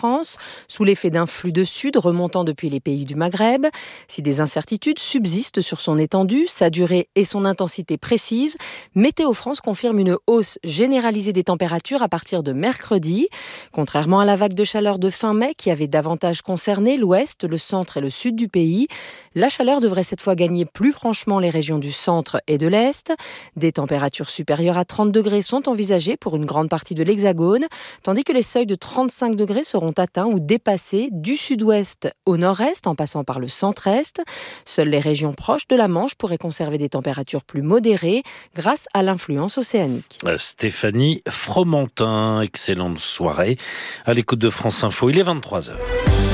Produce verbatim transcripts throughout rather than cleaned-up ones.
France, sous l'effet d'un flux de sud remontant depuis les pays du Maghreb. Si des incertitudes subsistent sur son étendue, sa durée et son intensité précise, Météo France confirme une hausse généralisée des températures à partir de mercredi. Contrairement à la vague de chaleur de fin mai qui avait davantage concerné l'ouest, le centre et le sud du pays, la chaleur devrait cette fois gagner plus franchement les régions du centre et de l'est. Des températures supérieures à trente degrés sont envisagées pour une grande partie de l'Hexagone, tandis que les seuils de trente-cinq degrés seront atteints ou dépassés du sud-ouest au nord-est en passant par le centre-est. Seules les régions proches de la Manche pourraient conserver des températures plus modérées grâce à l'influence océanique. Stéphanie Fromentin, excellente soirée à l'écoute de France Info. Il est vingt-trois heures.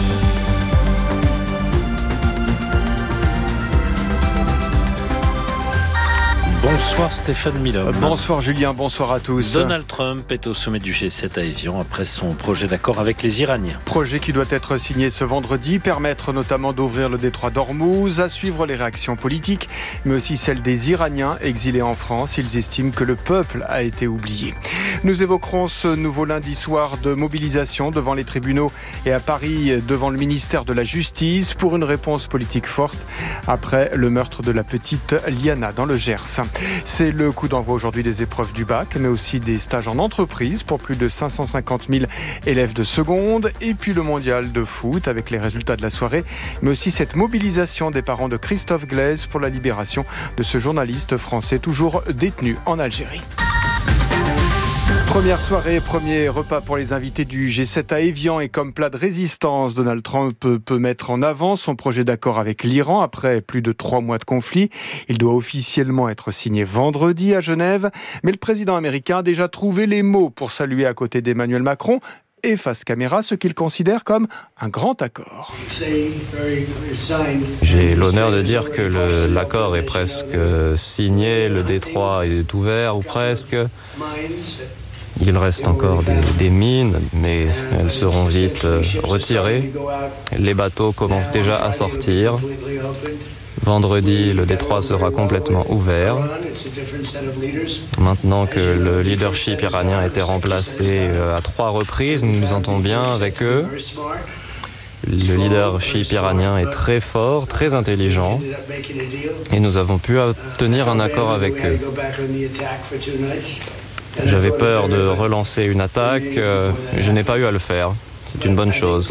Bonsoir Stéphane Milhomme. Bonsoir Julien, bonsoir à tous. Donald Trump est au sommet du G sept à Évian après son projet d'accord avec les Iraniens. Projet qui doit être signé ce vendredi, permettre notamment d'ouvrir le détroit d'Ormuz, à suivre les réactions politiques, mais aussi celles des Iraniens exilés en France. Ils estiment que le peuple a été oublié. Nous évoquerons ce nouveau lundi soir de mobilisation devant les tribunaux et à Paris devant le ministère de la Justice pour une réponse politique forte après le meurtre de la petite Liana dans le Gers. C'est le coup d'envoi aujourd'hui des épreuves du bac, mais aussi des stages en entreprise pour plus de cinq cent cinquante mille élèves de seconde. Et puis le mondial de foot avec les résultats de la soirée, mais aussi cette mobilisation des parents de Christophe Glaise pour la libération de ce journaliste français toujours détenu en Algérie. Première soirée, premier repas pour les invités du G sept à Évian et comme plat de résistance, Donald Trump peut mettre en avant son projet d'accord avec l'Iran après plus de trois mois de conflit. Il doit officiellement être signé vendredi à Genève, mais le président américain a déjà trouvé les mots pour saluer à côté d'Emmanuel Macron et face caméra ce qu'il considère comme un grand accord. J'ai l'honneur de dire que le, l'accord est presque signé, le détroit est ouvert ou presque. Il reste encore des, des mines, mais elles seront vite retirées. Les bateaux commencent déjà à sortir. Vendredi, le détroit sera complètement ouvert. Maintenant que le leadership iranien a été remplacé à trois reprises, nous nous entendons bien avec eux. Le leadership iranien est très fort, très intelligent, et nous avons pu obtenir un accord avec eux. J'avais peur de relancer une attaque, euh, je n'ai pas eu à le faire. C'est une bonne chose.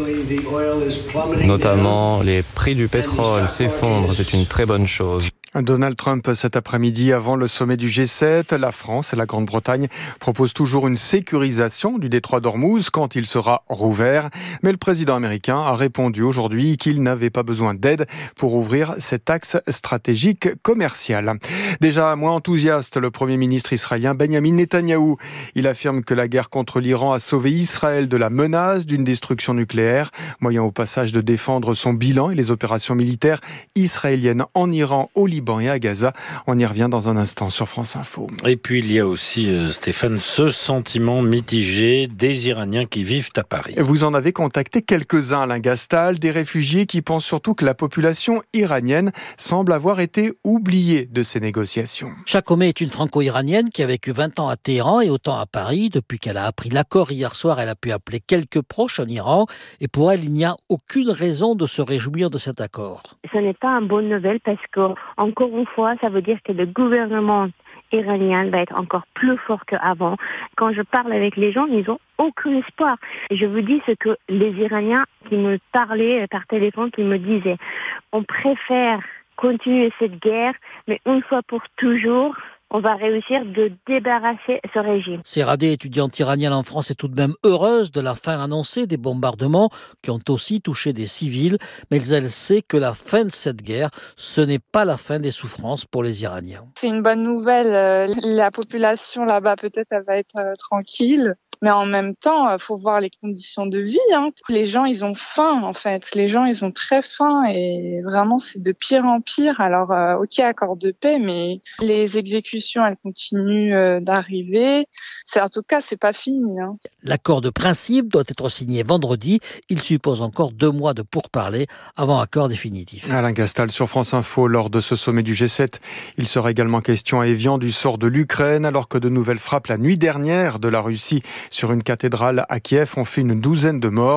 Notamment, les prix du pétrole s'effondrent, c'est une très bonne chose. Donald Trump cet après-midi avant le sommet du G sept. La France et la Grande-Bretagne proposent toujours une sécurisation du détroit d'Ormuz quand il sera rouvert. Mais le président américain a répondu aujourd'hui qu'il n'avait pas besoin d'aide pour ouvrir cet axe stratégique commercial. Déjà moins enthousiaste, le Premier ministre israélien Benjamin Netanyahou. Il affirme que la guerre contre l'Iran a sauvé Israël de la menace d'une destruction nucléaire, moyen au passage de défendre son bilan et les opérations militaires israéliennes en Iran, au Liban et à Gaza. On y revient dans un instant sur France Info. Et puis il y a aussi, euh, Stéphane, ce sentiment mitigé des Iraniens qui vivent à Paris. Vous en avez contacté quelques-uns, Alain Gastal, des réfugiés qui pensent surtout que la population iranienne semble avoir été oubliée de ces négociations. Chakome est une franco-iranienne qui a vécu vingt ans à Téhéran et autant à Paris. Depuis qu'elle a appris l'accord hier soir, elle a pu appeler quelques proches en Iran. Et pour elle, il n'y a aucune raison de se réjouir de cet accord. Ce n'est pas une bonne nouvelle parce que encore une fois, ça veut dire que le gouvernement iranien va être encore plus fort qu'avant. Quand je parle avec les gens, ils n'ont aucun espoir. Je vous dis ce que les Iraniens qui me parlaient par téléphone, qui me disaient, on préfère continuer cette guerre, mais une fois pour toujours, on va réussir de débarrasser ce régime. Séradé, étudiante iranienne en France, est tout de même heureuse de la fin annoncée des bombardements qui ont aussi touché des civils, mais elle sait que la fin de cette guerre, ce n'est pas la fin des souffrances pour les Iraniens. C'est une bonne nouvelle. La population là-bas, peut-être, elle va être tranquille. Mais en même temps, il faut voir les conditions de vie, hein. Les gens, ils ont faim, en fait. Les gens, ils ont très faim et vraiment, c'est de pire en pire. Alors, euh, ok, accord de paix, mais les exécutions, elles continuent euh, d'arriver. C'est, en tout cas, c'est pas fini, hein. L'accord de principe doit être signé vendredi. Il suppose encore deux mois de pourparlers avant accord définitif. Alain Gastal sur France Info. Lors de ce sommet du G sept, il sera également question à Évian du sort de l'Ukraine, alors que de nouvelles frappes la nuit dernière de la Russie sur une cathédrale à Kiev ont fait une douzaine de morts.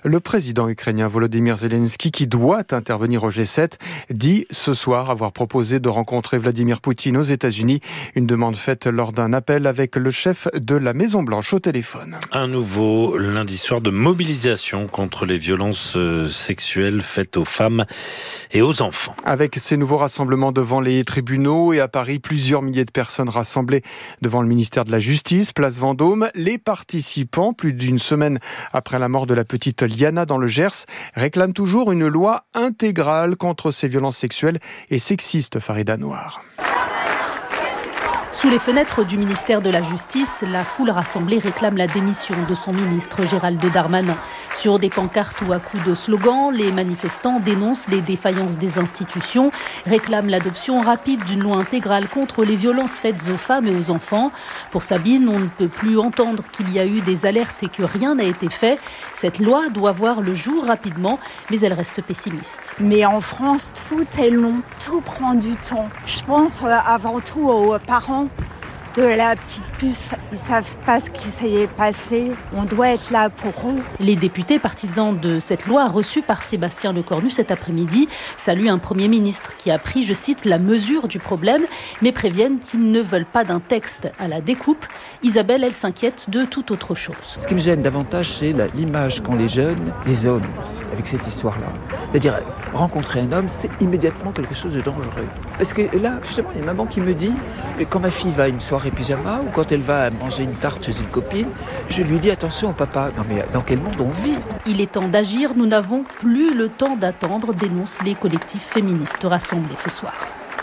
Le président ukrainien Volodymyr Zelensky, qui doit intervenir au G sept, dit ce soir avoir proposé de rencontrer Vladimir Poutine aux États-Unis. Une demande faite lors d'un appel avec le chef de la Maison-Blanche au téléphone. Un nouveau lundi soir de mobilisation contre les violences sexuelles faites aux femmes et aux enfants. Avec ces nouveaux rassemblements devant les tribunaux et à Paris, plusieurs milliers de personnes rassemblées devant le ministère de la Justice, place Vendôme. Les participants, plus d'une semaine après la mort de la petite Liana dans le Gers, réclament toujours une loi intégrale contre ces violences sexuelles et sexistes, Farida Noir. Sous les fenêtres du ministère de la Justice, la foule rassemblée réclame la démission de son ministre Gérald Darmanin. Sur des pancartes ou à coups de slogans, les manifestants dénoncent les défaillances des institutions, réclament l'adoption rapide d'une loi intégrale contre les violences faites aux femmes et aux enfants. Pour Sabine, on ne peut plus entendre qu'il y a eu des alertes et que rien n'a été fait. Cette loi doit voir le jour rapidement, mais elle reste pessimiste. Mais en France, tout est long, tout prend du temps. Je pense avant tout aux parents de la petite puce. Ils ne savent pas ce qui s'est passé. On doit être là pour eux. Les députés partisans de cette loi reçus par Sébastien Lecornu cet après-midi saluent un Premier ministre qui a pris, je cite, la mesure du problème, mais préviennent qu'ils ne veulent pas d'un texte à la découpe. Isabelle, elle s'inquiète de toute autre chose. Ce qui me gêne davantage, c'est la, l'image qu'ont les jeunes, les hommes, avec cette histoire-là. C'est-à-dire, rencontrer un homme, c'est immédiatement quelque chose de dangereux. Parce que là, justement, il y a une maman qui me dit, quand ma fille va à une soirée pyjama ou quand elle va manger une tarte chez une copine, je lui dis attention papa, non mais dans quel monde on vit ? Il est temps d'agir, nous n'avons plus le temps d'attendre, dénoncent les collectifs féministes rassemblés ce soir.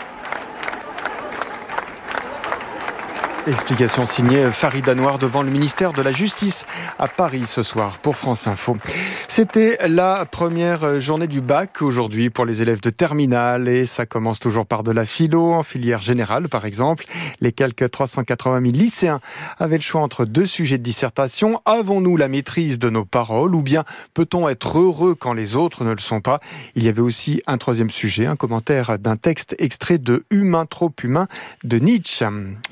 Explication signée Farida Noir devant le ministère de la Justice à Paris ce soir pour France Info. C'était la première journée du bac aujourd'hui pour les élèves de terminale et ça commence toujours par de la philo en filière générale par exemple. Les quelques trois cent quatre-vingt mille lycéens avaient le choix entre deux sujets de dissertation. Avons-nous la maîtrise de nos paroles ou bien peut-on être heureux quand les autres ne le sont pas ? Il y avait aussi un troisième sujet, un commentaire d'un texte extrait de Humain trop humain de Nietzsche.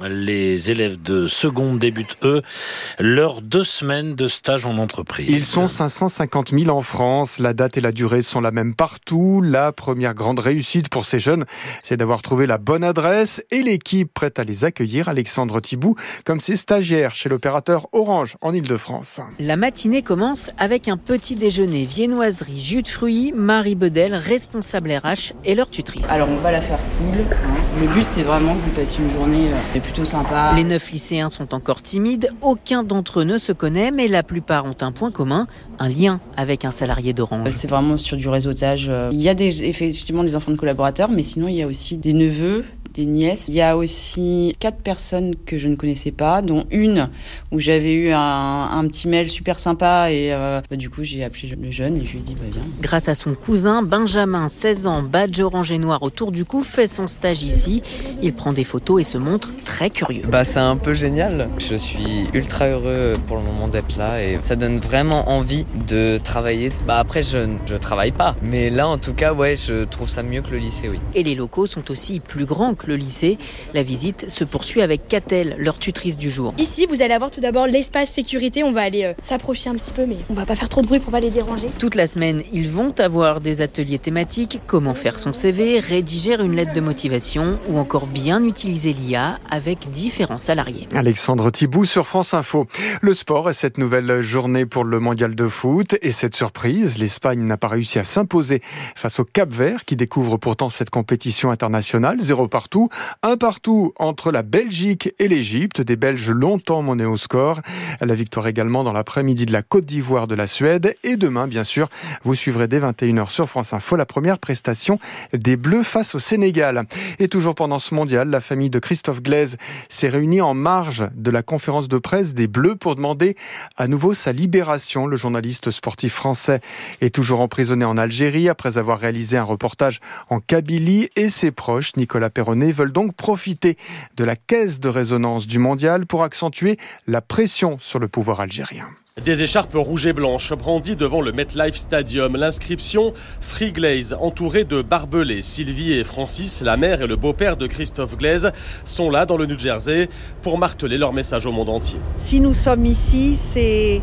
Les Les élèves de seconde débutent, eux, leurs deux semaines de stage en entreprise. Ils sont cinq cent cinquante mille en France. La date et la durée sont la même partout. La première grande réussite pour ces jeunes, c'est d'avoir trouvé la bonne adresse et l'équipe prête à les accueillir, Alexandre Thibout, comme ses stagiaires chez l'opérateur Orange en Ile-de-France. La matinée commence avec un petit déjeuner, viennoiserie, jus de fruits. Marie Bedel, responsable R H, et leur tutrice. Alors on va la faire cool. Le but c'est vraiment que vous passiez une journée plutôt sympa. Les neuf lycéens sont encore timides, aucun d'entre eux ne se connaît, mais la plupart ont un point commun, un lien avec un salarié d'Orange. C'est vraiment sur du réseautage. Il y a des, effectivement des enfants de collaborateurs, mais sinon il y a aussi des neveux, des nièces. Il y a aussi quatre personnes que je ne connaissais pas, dont une où j'avais eu un, un petit mail super sympa et euh, bah, du coup j'ai appelé le jeune et je lui ai dit bah viens. Grâce à son cousin, Benjamin, seize ans, badge orange et noir autour du cou, fait son stage ici. Il prend des photos et se montre très curieux. Bah c'est un peu génial. Je suis ultra heureux pour le moment d'être là et ça donne vraiment envie de travailler. Bah après je je travaille pas, mais là en tout cas ouais je trouve ça mieux que le lycée, oui. Et les locaux sont aussi plus grands que le lycée. La visite se poursuit avec Catel, leur tutrice du jour. Ici, vous allez avoir tout d'abord l'espace sécurité. On va aller euh, s'approcher un petit peu, mais on va pas faire trop de bruit pour pas les déranger. Toute la semaine, ils vont avoir des ateliers thématiques, comment faire son C V, rédiger une lettre de motivation ou encore bien utiliser l'I A avec différents salariés. Alexandre Thibout sur France Info. Le sport et cette nouvelle journée pour le mondial de foot et cette surprise, l'Espagne n'a pas réussi à s'imposer face au Cap-Vert qui découvre pourtant cette compétition internationale. Zéro partout. Un partout entre la Belgique et l'Égypte. Des Belges longtemps menés au score. La victoire également dans l'après-midi de la Côte d'Ivoire de la Suède. Et demain, bien sûr, vous suivrez dès vingt et une heures sur France Info la première prestation des Bleus face au Sénégal. Et toujours pendant ce mondial, la famille de Christophe Glaise s'est réunie en marge de la conférence de presse des Bleus pour demander à nouveau sa libération. Le journaliste sportif français est toujours emprisonné en Algérie après avoir réalisé un reportage en Kabylie et ses proches, Nicolas Perronnet, veulent donc profiter de la caisse de résonance du mondial pour accentuer la pression sur le pouvoir algérien. Des écharpes rouges et blanches brandies devant le MetLife Stadium. L'inscription Free Glaze, entourée de barbelés. Sylvie et Francis, la mère et le beau-père de Christophe Glaise, sont là dans le New Jersey pour marteler leur message au monde entier. Si nous sommes ici, c'est...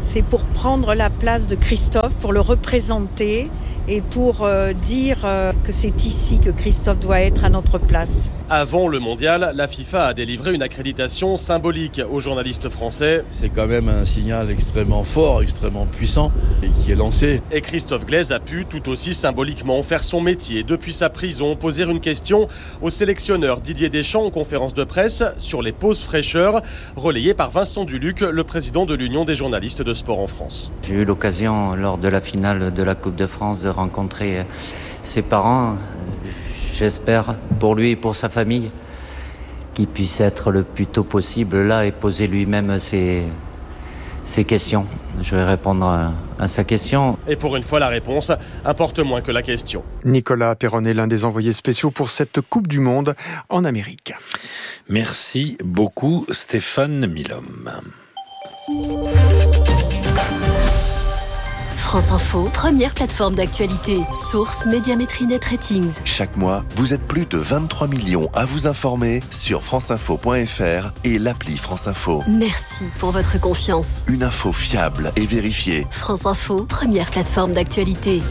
c'est pour prendre la place de Christophe, pour le représenter et pour euh, dire euh, que c'est ici que Christophe doit être à notre place. Avant le mondial, la FIFA a délivré une accréditation symbolique aux journalistes français. C'est quand même un signal extrêmement fort, extrêmement puissant et qui est lancé. Et Christophe Glaise a pu tout aussi symboliquement faire son métier depuis sa prison, poser une question au sélectionneur Didier Deschamps en conférence de presse sur les pauses fraîcheurs, relayée par Vincent Duluc, le président de l'Union des journalistes de sport en France. J'ai eu l'occasion lors de la finale de la Coupe de France de rencontrer ses parents. J'espère pour lui et pour sa famille qu'il puisse être le plus tôt possible là et poser lui-même ses, ses questions. Je vais répondre à, à sa question. Et pour une fois, la réponse importe moins que la question. Nicolas Perron est l'un des envoyés spéciaux pour cette Coupe du Monde en Amérique. Merci beaucoup Stéphane Milhomme. France Info, première plateforme d'actualité. Source Médiamétrie Net Ratings. Chaque mois, vous êtes plus de vingt-trois millions à vous informer sur franceinfo point f r et l'appli France Info. Merci pour votre confiance. Une info fiable et vérifiée. France Info, première plateforme d'actualité.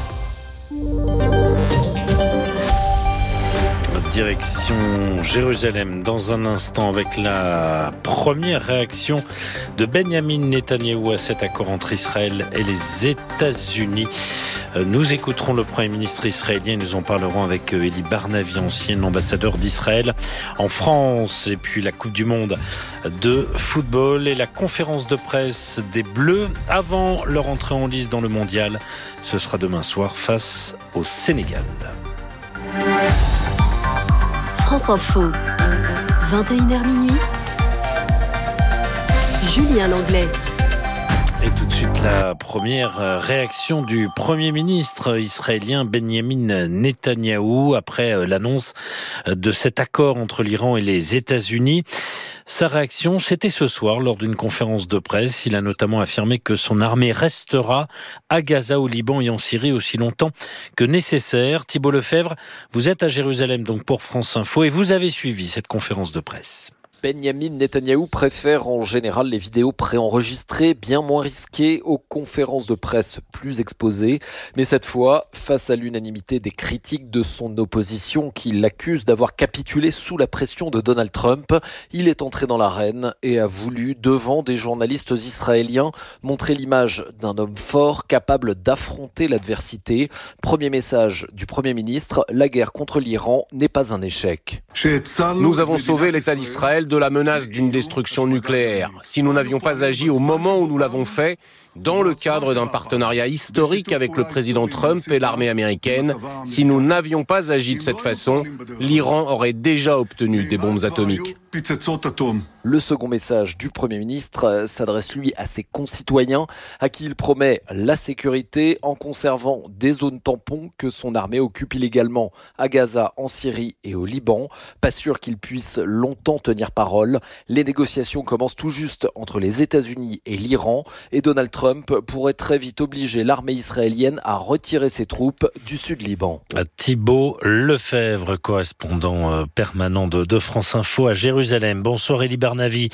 Direction Jérusalem dans un instant avec la première réaction de Benyamin Netanyahou à cet accord entre Israël et les États-Unis. Nous écouterons le Premier ministre israélien et nous en parlerons avec Eli Barnavi, ancien ambassadeur d'Israël en France. Et puis la Coupe du Monde de football et la conférence de presse des Bleus avant leur entrée en lice dans le mondial. Ce sera demain soir face au Sénégal. France Info, vingt et une heures minuit. Julien Langlais. Et tout de suite, la première réaction du Premier ministre israélien Benyamin Netanyahou après l'annonce de cet accord entre l'Iran et les États-Unis. Sa réaction, c'était ce soir lors d'une conférence de presse. Il a notamment affirmé que son armée restera à Gaza, au Liban et en Syrie aussi longtemps que nécessaire. Thibault Lefebvre, vous êtes à Jérusalem donc pour France Info et vous avez suivi cette conférence de presse. Benyamin Netanyahou préfère en général les vidéos préenregistrées, bien moins risquées, aux conférences de presse plus exposées. Mais cette fois, face à l'unanimité des critiques de son opposition qui l'accuse d'avoir capitulé sous la pression de Donald Trump, il est entré dans l'arène et a voulu, devant des journalistes israéliens, montrer l'image d'un homme fort capable d'affronter l'adversité. Premier message du Premier ministre, la guerre contre l'Iran n'est pas un échec. Nous avons sauvé l'État d'Israël de la menace d'une destruction nucléaire. Si nous n'avions pas agi au moment où nous l'avons fait, dans le cadre d'un partenariat historique avec le président Trump et l'armée américaine, si nous n'avions pas agi de cette façon, l'Iran aurait déjà obtenu des bombes atomiques. Le second message du Premier ministre s'adresse lui à ses concitoyens à qui il promet la sécurité en conservant des zones tampons que son armée occupe illégalement à Gaza, en Syrie et au Liban. Pas sûr qu'il puisse longtemps tenir parole. Les négociations commencent tout juste entre les États-Unis et l'Iran et Donald Trump pourrait très vite obliger l'armée israélienne à retirer ses troupes du sud Liban. Thibault Lefebvre, correspondant permanent de, de France Info à Jérusalem. Bonsoir Eli Barnavi.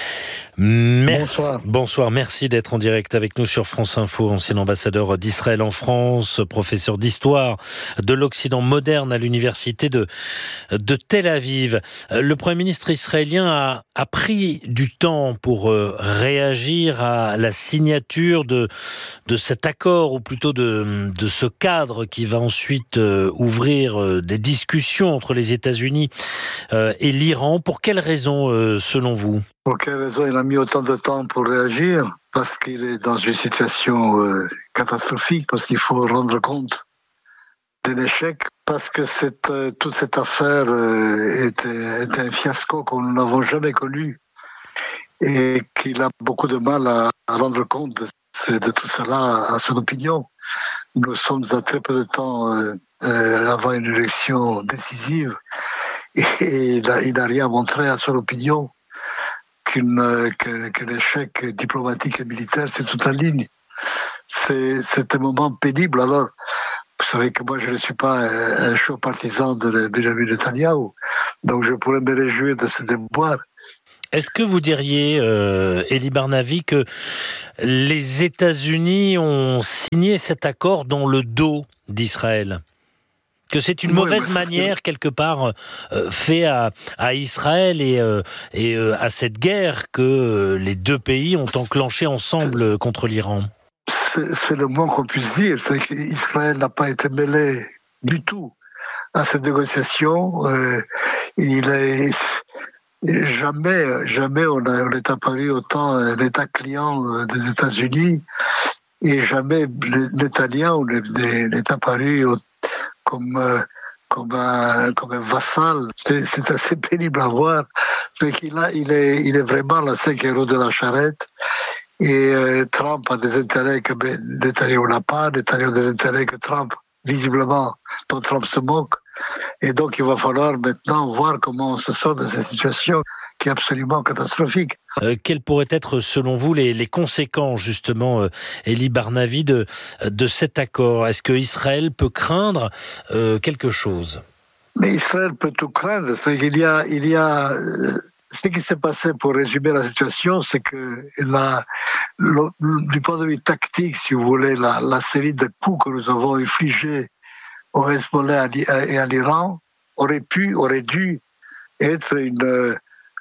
Mer- Bonsoir. Bonsoir, merci d'être en direct avec nous sur France Info, ancien ambassadeur d'Israël en France, professeur d'histoire de l'Occident moderne à l'université de, de Tel Aviv. Le Premier ministre israélien a, a pris du temps pour euh, réagir à la signature de, de cet accord, ou plutôt de, de ce cadre qui va ensuite euh, ouvrir euh, des discussions entre les États-Unis euh, et l'Iran. Pour quelles raisons, euh, selon vous ? Pour quelle raison il a mis autant de temps pour réagir ? Parce qu'il est dans une situation euh, catastrophique, parce qu'il faut rendre compte d'un échec, parce que cette, euh, toute cette affaire euh, était, était un fiasco que nous n'avons jamais connu et qu'il a beaucoup de mal à, à rendre compte de, de tout cela à son opinion. Nous sommes à très peu de temps euh, euh, avant une élection décisive et, et il n'a rien montré à son opinion. Qu'une, que, que l'échec diplomatique et militaire, c'est tout en ligne. C'est, c'est un moment pénible. Alors, vous savez que moi, je ne suis pas un, un chaud partisan de Benjamin Netanyahou, donc je pourrais me réjouir de ce déboire. Est-ce que vous diriez, euh, Elie Barnavi, que les États-Unis ont signé cet accord dans le dos d'Israël ? Que c'est une mauvaise oui, manière, c'est... quelque part, euh, fait à, à Israël et, euh, et euh, à cette guerre que euh, les deux pays ont enclenchée ensemble c'est... contre l'Iran. C'est, c'est le moins qu'on puisse dire, c'est qu'Israël n'a pas été mêlé du tout à cette négociation. Euh, il est... Jamais, jamais on, a, on est apparu autant un État client des États-Unis et jamais Netanyahou n'est apparu comme, comme, un, comme un vassal. C'est, c'est assez pénible à voir. C'est qu'il a, il est, il est vraiment la cinquième roue de la charrette. Et euh, Trump a des intérêts que Netanyahou n'a pas, Netanyahou a des intérêts que Trump, visiblement, dont Trump se moque. Et donc, il va falloir maintenant voir comment on se sort de cette situation qui est absolument catastrophique. Euh, quelles pourraient être, selon vous, les, les conséquences, justement, euh, Elie Barnavi, de, de cet accord ? Est-ce qu'Israël peut craindre euh, quelque chose ? Mais Israël peut tout craindre. C'est qu'il y a... Il y a euh, ce qui s'est passé, pour résumer la situation, c'est que la, le, du point de vue tactique, si vous voulez, la, la série de coups que nous avons infligés au Hezbollah et à l'Iran aurait pu, aurait dû être une, euh,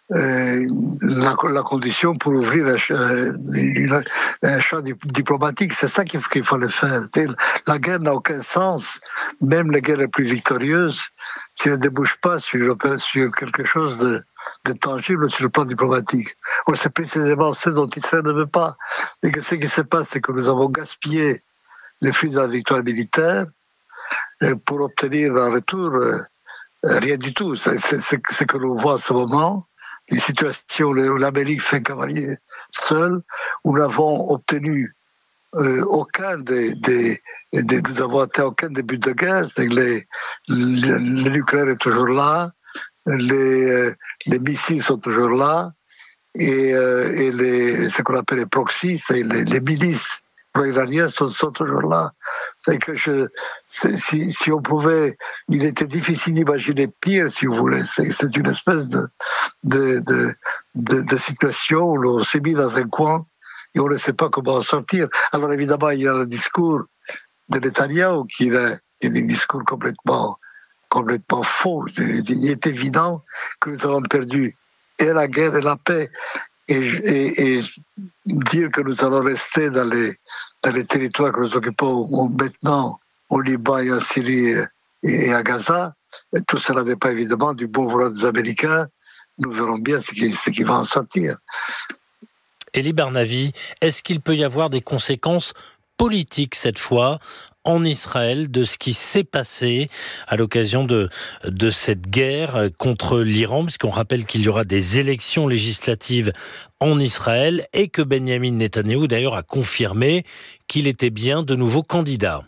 la, la condition pour ouvrir un, un champ diplomatique. C'est ça qu'il, qu'il fallait faire. La guerre n'a aucun sens, même les guerres les plus victorieuses, si elles ne débouchent pas sur, sur quelque chose de, de tangible sur le plan diplomatique. Or, c'est précisément ce dont Israël ne veut pas. Et que ce qui se passe, c'est que nous avons gaspillé les fruits de la victoire militaire pour obtenir en retour euh, rien du tout. C'est, c'est, c'est ce que l'on voit en ce moment, une situation où l'Amérique fait cavalier seul, où nous n'avons obtenu euh, aucun des, des, des... Nous avons atteint aucun des buts de guerre. C'est que les, les, le nucléaire est toujours là, les, les missiles sont toujours là, et, euh, et les, ce qu'on appelle les proxys, c'est les, les milices pro-iraniens sont, sont toujours là. C'est que je, c'est, si, si on pouvait, il était difficile d'imaginer pire, si vous voulez. C'est, c'est une espèce de, de, de, de, de situation où l'on s'est mis dans un coin et on ne sait pas comment en sortir. Alors évidemment, il y a le discours de Netanyahou qui est, qui est un discours complètement, complètement faux. Il est évident que nous avons perdu et la guerre et la paix. Et, et, et dire que nous allons rester dans les, dans les territoires que nous occupons maintenant au Liban et en Syrie et à Gaza, et tout cela n'est pas évidemment du bon vouloir des Américains. Nous verrons bien ce qui, ce qui va en sortir. Elie Barnavi, est-ce qu'il peut y avoir des conséquences politiques cette fois en Israël de ce qui s'est passé à l'occasion de, de cette guerre contre l'Iran, puisqu'on rappelle qu'il y aura des élections législatives en Israël et que Benyamin Netanyahou d'ailleurs a confirmé qu'il était bien de nouveau candidat.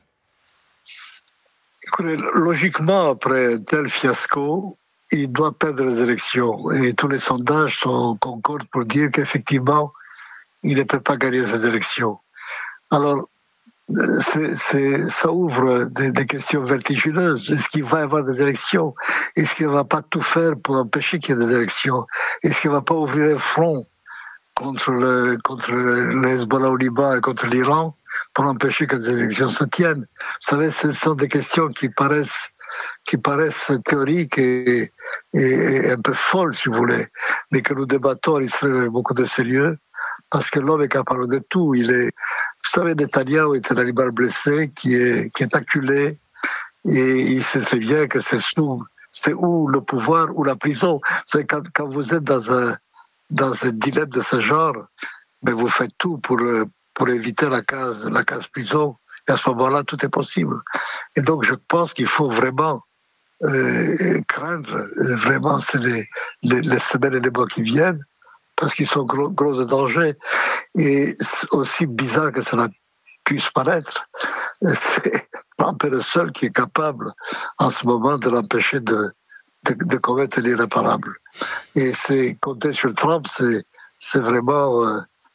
Écoutez, logiquement, après un tel fiasco, il doit perdre les élections. Et tous les sondages sont concordent pour dire qu'effectivement, il ne peut pas gagner ces élections. Alors, C'est, c'est, ça ouvre des, des questions vertigineuses. Est-ce qu'il va y avoir des élections ? Est-ce qu'il ne va pas tout faire pour empêcher qu'il y ait des élections ? Est-ce qu'il ne va pas ouvrir un front contre le, contre le Hezbollah au Liban et contre l'Iran pour empêcher que des élections se tiennent ? Vous savez, ce sont des questions qui paraissent, qui paraissent théoriques et, et, et un peu folles, si vous voulez, mais que nous débattons en Israël avec beaucoup de sérieux. Parce que l'homme est capable de tout. Il est, vous savez, Netanyahou est un animal blessé qui est, qui est acculé et il sait très bien que c'est, sous, c'est ou le pouvoir ou la prison. C'est quand, quand vous êtes dans un, dans un dilemme de ce genre, mais vous faites tout pour, pour éviter la case, la case prison. Et à ce moment-là, tout est possible. Et donc, je pense qu'il faut vraiment euh, craindre, vraiment, c'est les, les, les semaines et les mois qui viennent, parce qu'ils sont gros, gros de danger. Et aussi bizarre que cela puisse paraître, c'est Trump est le seul qui est capable, en ce moment, de l'empêcher de, de, de commettre l'irréparable. Et c'est compter sur Trump, c'est, c'est vraiment euh,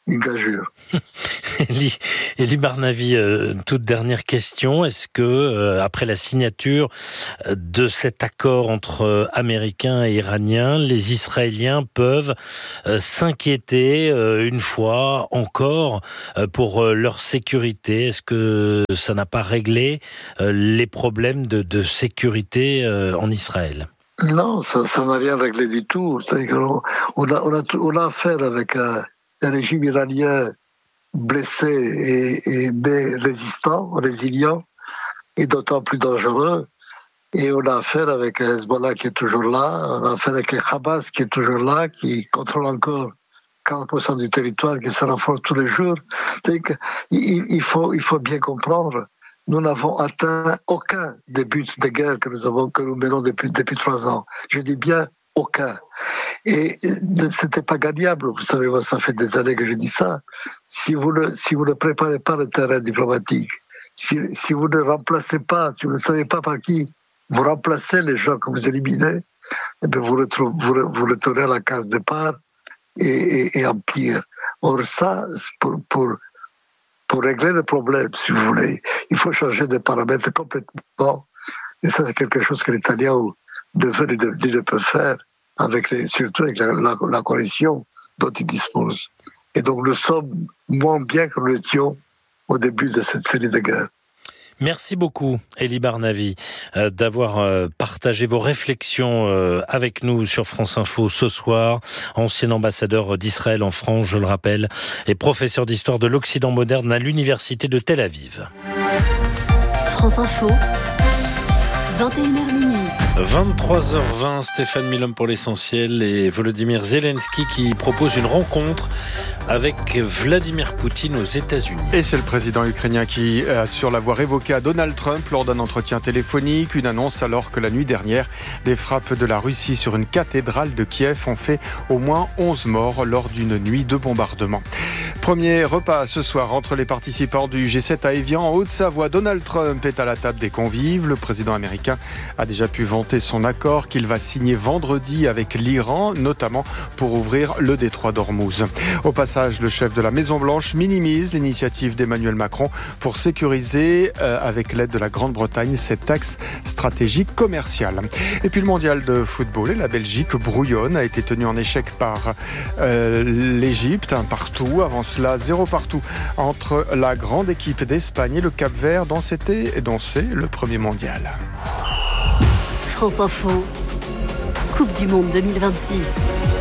une gageure. Elie, Elie Barnavi, euh, toute dernière question. Est-ce que, euh, après la signature de cet accord entre euh, Américains et Iraniens, les Israéliens peuvent euh, s'inquiéter euh, une fois encore euh, pour euh, leur sécurité? Est-ce que ça n'a pas réglé euh, les problèmes de, de sécurité euh, en Israël? Non, ça, ça n'a rien réglé du tout. C'est-à-dire qu'on on a, on a, on a affaire avec un, un régime iranien blessé et, et mais résistant, résilient, et d'autant plus dangereux. Et on a affaire avec un Hezbollah qui est toujours là, on a affaire avec un Hamas qui est toujours là, qui contrôle encore quarante pour cent du territoire, qui se renforce tous les jours. C'est-à-dire qu'il il faut, il faut bien comprendre, nous n'avons atteint aucun des buts de guerre que nous avons, que nous menons depuis, depuis trois ans. Je dis bien aucun. Et c'était pas gagnable. Vous savez, moi, ça fait des années que je dis ça. Si vous ne, si vous ne préparez pas le terrain diplomatique, si, si vous ne remplacez pas, si vous ne savez pas par qui vous remplacez les gens que vous éliminez, eh bien vous, retrouvez, vous, vous retournez à la case départ et, et, et en pire. Or, ça, pour, pour, pour régler le problème, si vous voulez, il faut changer de paramètres complètement. Et ça, c'est quelque chose que l'Italien ne peut faire, avec les, surtout avec la, la, la coalition dont il dispose. Et donc nous sommes moins bien que nous l'étions au début de cette série de guerres. Merci beaucoup, Elie Barnavi, euh, d'avoir euh, partagé vos réflexions euh, avec nous sur France Info ce soir. Ancien ambassadeur d'Israël en France, je le rappelle, et professeur d'histoire de l'Occident moderne à l'Université de Tel Aviv. France Info, vingt et une heures minuit. vingt-trois heures vingt, Stéphane Milhomme pour l'essentiel et Volodymyr Zelensky qui propose une rencontre avec Vladimir Poutine aux États-Unis. Et c'est le président ukrainien qui assure l'avoir évoqué à Donald Trump lors d'un entretien téléphonique. Une annonce alors que la nuit dernière, des frappes de la Russie sur une cathédrale de Kiev ont fait au moins onze morts lors d'une nuit de bombardement. Premier repas ce soir entre les participants du G sept à Évian en Haute-Savoie. Donald Trump est à la table des convives. Le président américain a déjà pu vanter son accord qu'il va signer vendredi avec l'Iran, notamment pour ouvrir le détroit d'Ormuz. Au passage, le chef de la Maison-Blanche minimise l'initiative d'Emmanuel Macron pour sécuriser, euh, avec l'aide de la Grande-Bretagne, cet axe stratégique commercial. Et puis le mondial de football et la Belgique brouillonne, a été tenu en échec par euh, l'Égypte, un partout. Avant cela, zéro partout entre la grande équipe d'Espagne et le Cap-Vert, dont c'était, dont c'est le premier mondial. France Info, Coupe du Monde deux mille vingt-six.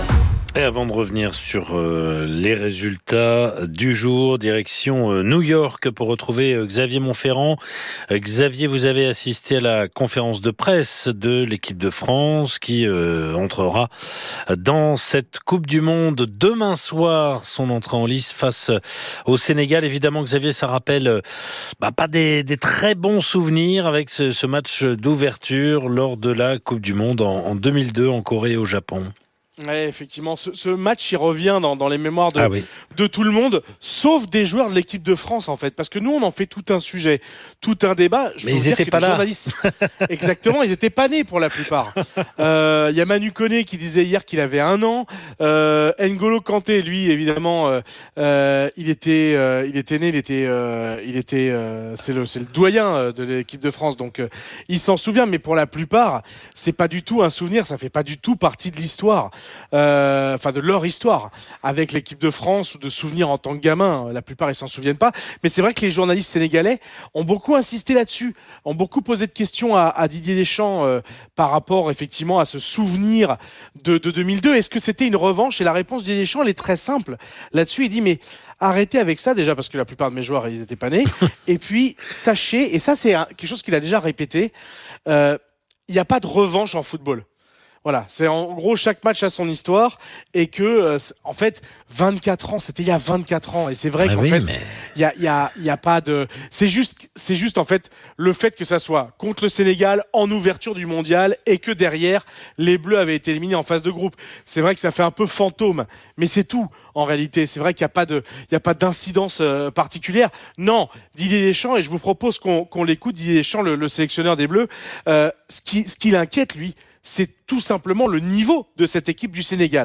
Et avant de revenir sur euh, les résultats du jour, direction euh, New York pour retrouver euh, Xavier Montferrand. Euh, Xavier, vous avez assisté à la conférence de presse de l'équipe de France qui euh, entrera dans cette Coupe du Monde demain soir, son entrée en lice face au Sénégal. Évidemment, Xavier, ça rappelle euh, bah, pas des, des très bons souvenirs avec ce, ce match d'ouverture lors de la Coupe du Monde en, en deux mille deux en Corée et au Japon. Ouais, effectivement, ce, ce match il revient dans, dans les mémoires de, ah oui. de tout le monde, sauf des joueurs de l'équipe de France en fait, parce que nous on en fait tout un sujet, tout un débat. Je Mais peux ils vous étaient dire pas que les là. Journalistes... Exactement, ils étaient pas nés pour la plupart. Il euh, y a Manu Koné qui disait hier qu'il avait un an. Euh, N'Golo Kanté, lui évidemment, euh, euh, il était, euh, il était né, il était, euh, il était, euh, c'est le, c'est le doyen de l'équipe de France, donc euh, il s'en souvient. Mais pour la plupart, c'est pas du tout un souvenir, ça fait pas du tout partie de l'histoire. Euh, enfin de leur histoire avec l'équipe de France ou de souvenirs en tant que gamin. La plupart ils s'en souviennent pas, mais c'est vrai que les journalistes sénégalais ont beaucoup insisté là-dessus, ont beaucoup posé de questions à, à Didier Deschamps euh, par rapport effectivement à ce souvenir de, de deux mille deux. Est-ce que c'était une revanche? Et la réponse de Didier Deschamps elle est très simple là-dessus. Il dit mais arrêtez avec ça déjà parce que la plupart de mes joueurs ils étaient pas nés. Et puis sachez, et ça c'est un, quelque chose qu'il a déjà répété, il euh, n'y a pas de revanche en football. Voilà, c'est en gros chaque match a son histoire et que euh, en fait vingt-quatre ans, c'était il y a vingt-quatre ans et c'est vrai ah qu'en oui, fait il mais... y a il y a il y a pas de c'est juste c'est juste en fait le fait que ça soit contre le Sénégal en ouverture du mondial et que derrière les Bleus avaient été éliminés en phase de groupe. C'est vrai que ça fait un peu fantôme, mais c'est tout en réalité. C'est vrai qu'il y a pas de il y a pas d'incidence euh, particulière. Non, Didier Deschamps et je vous propose qu'on qu'on l'écoute Didier Deschamps le, le sélectionneur des Bleus, euh, ce qui ce qui l'inquiète lui, c'est tout simplement le niveau de cette équipe du Sénégal.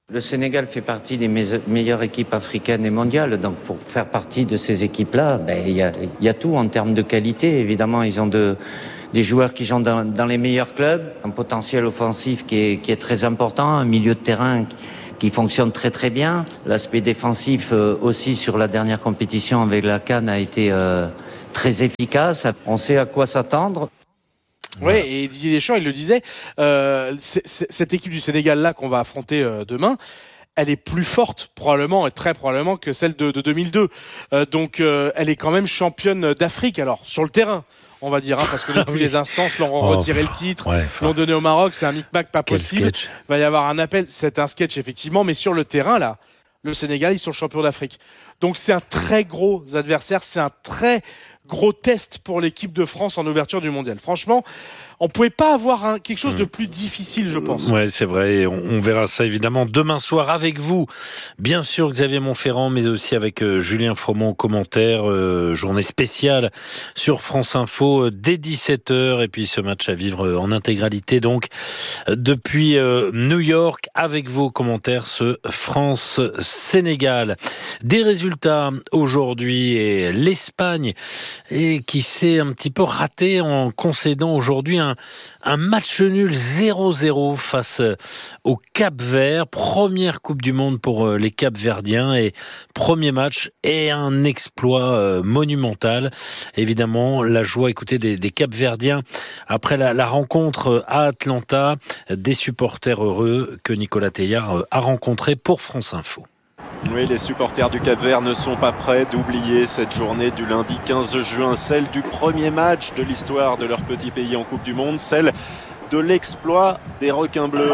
Le Sénégal fait partie des me- meilleures équipes africaines et mondiales. Donc pour faire partie de ces équipes-là, ben, il y a, y a tout en termes de qualité. Évidemment, ils ont de, des joueurs qui jouent dans, dans les meilleurs clubs, un potentiel offensif qui est, qui est très important, un milieu de terrain qui, qui fonctionne très très bien. L'aspect défensif euh, aussi sur la dernière compétition avec la CAN a été euh, très efficace. On sait à quoi s'attendre. Oui, et Didier Deschamps, il le disait, euh, c'est, c'est, cette équipe du Sénégal-là qu'on va affronter euh, demain, elle est plus forte probablement et très probablement que celle de, de deux mille deux. Euh, donc euh, elle est quand même championne d'Afrique, alors sur le terrain. On va dire, hein, parce que depuis oui. les instances leur ont oh, retiré le titre, ouais, l'ont donné au Maroc, c'est un micmac pas possible. Il va y avoir un appel, c'est un sketch effectivement, mais sur le terrain là, le Sénégal, ils sont champions d'Afrique. Donc c'est un très gros adversaire, c'est un très gros test pour l'équipe de France en ouverture du mondial. Franchement, on pouvait pas avoir un, quelque chose de plus difficile, je pense. Ouais, c'est vrai. On, on verra ça évidemment demain soir avec vous. Bien sûr, Xavier Montferrand, mais aussi avec euh, Julien Froment au commentaire. Euh, journée spéciale sur France Info euh, dès dix-sept heures. Et puis ce match à vivre euh, en intégralité donc euh, depuis euh, New York avec vos commentaires ce France-Sénégal. Des résultats aujourd'hui et l'Espagne et qui s'est un petit peu raté en concédant aujourd'hui un, un match nul zéro zéro face au Cap-Vert. Première Coupe du Monde pour les Cap-Verdiens et premier match et un exploit monumental. Évidemment, la joie, écoutez, des, des Cap-Verdiens après la, la rencontre à Atlanta, des supporters heureux que Nicolas Teilhard a rencontrés pour France Info. Oui, les supporters du Cap-Vert ne sont pas prêts d'oublier cette journée du lundi quinze juin, celle du premier match de l'histoire de leur petit pays en Coupe du Monde, celle de l'exploit des requins bleus.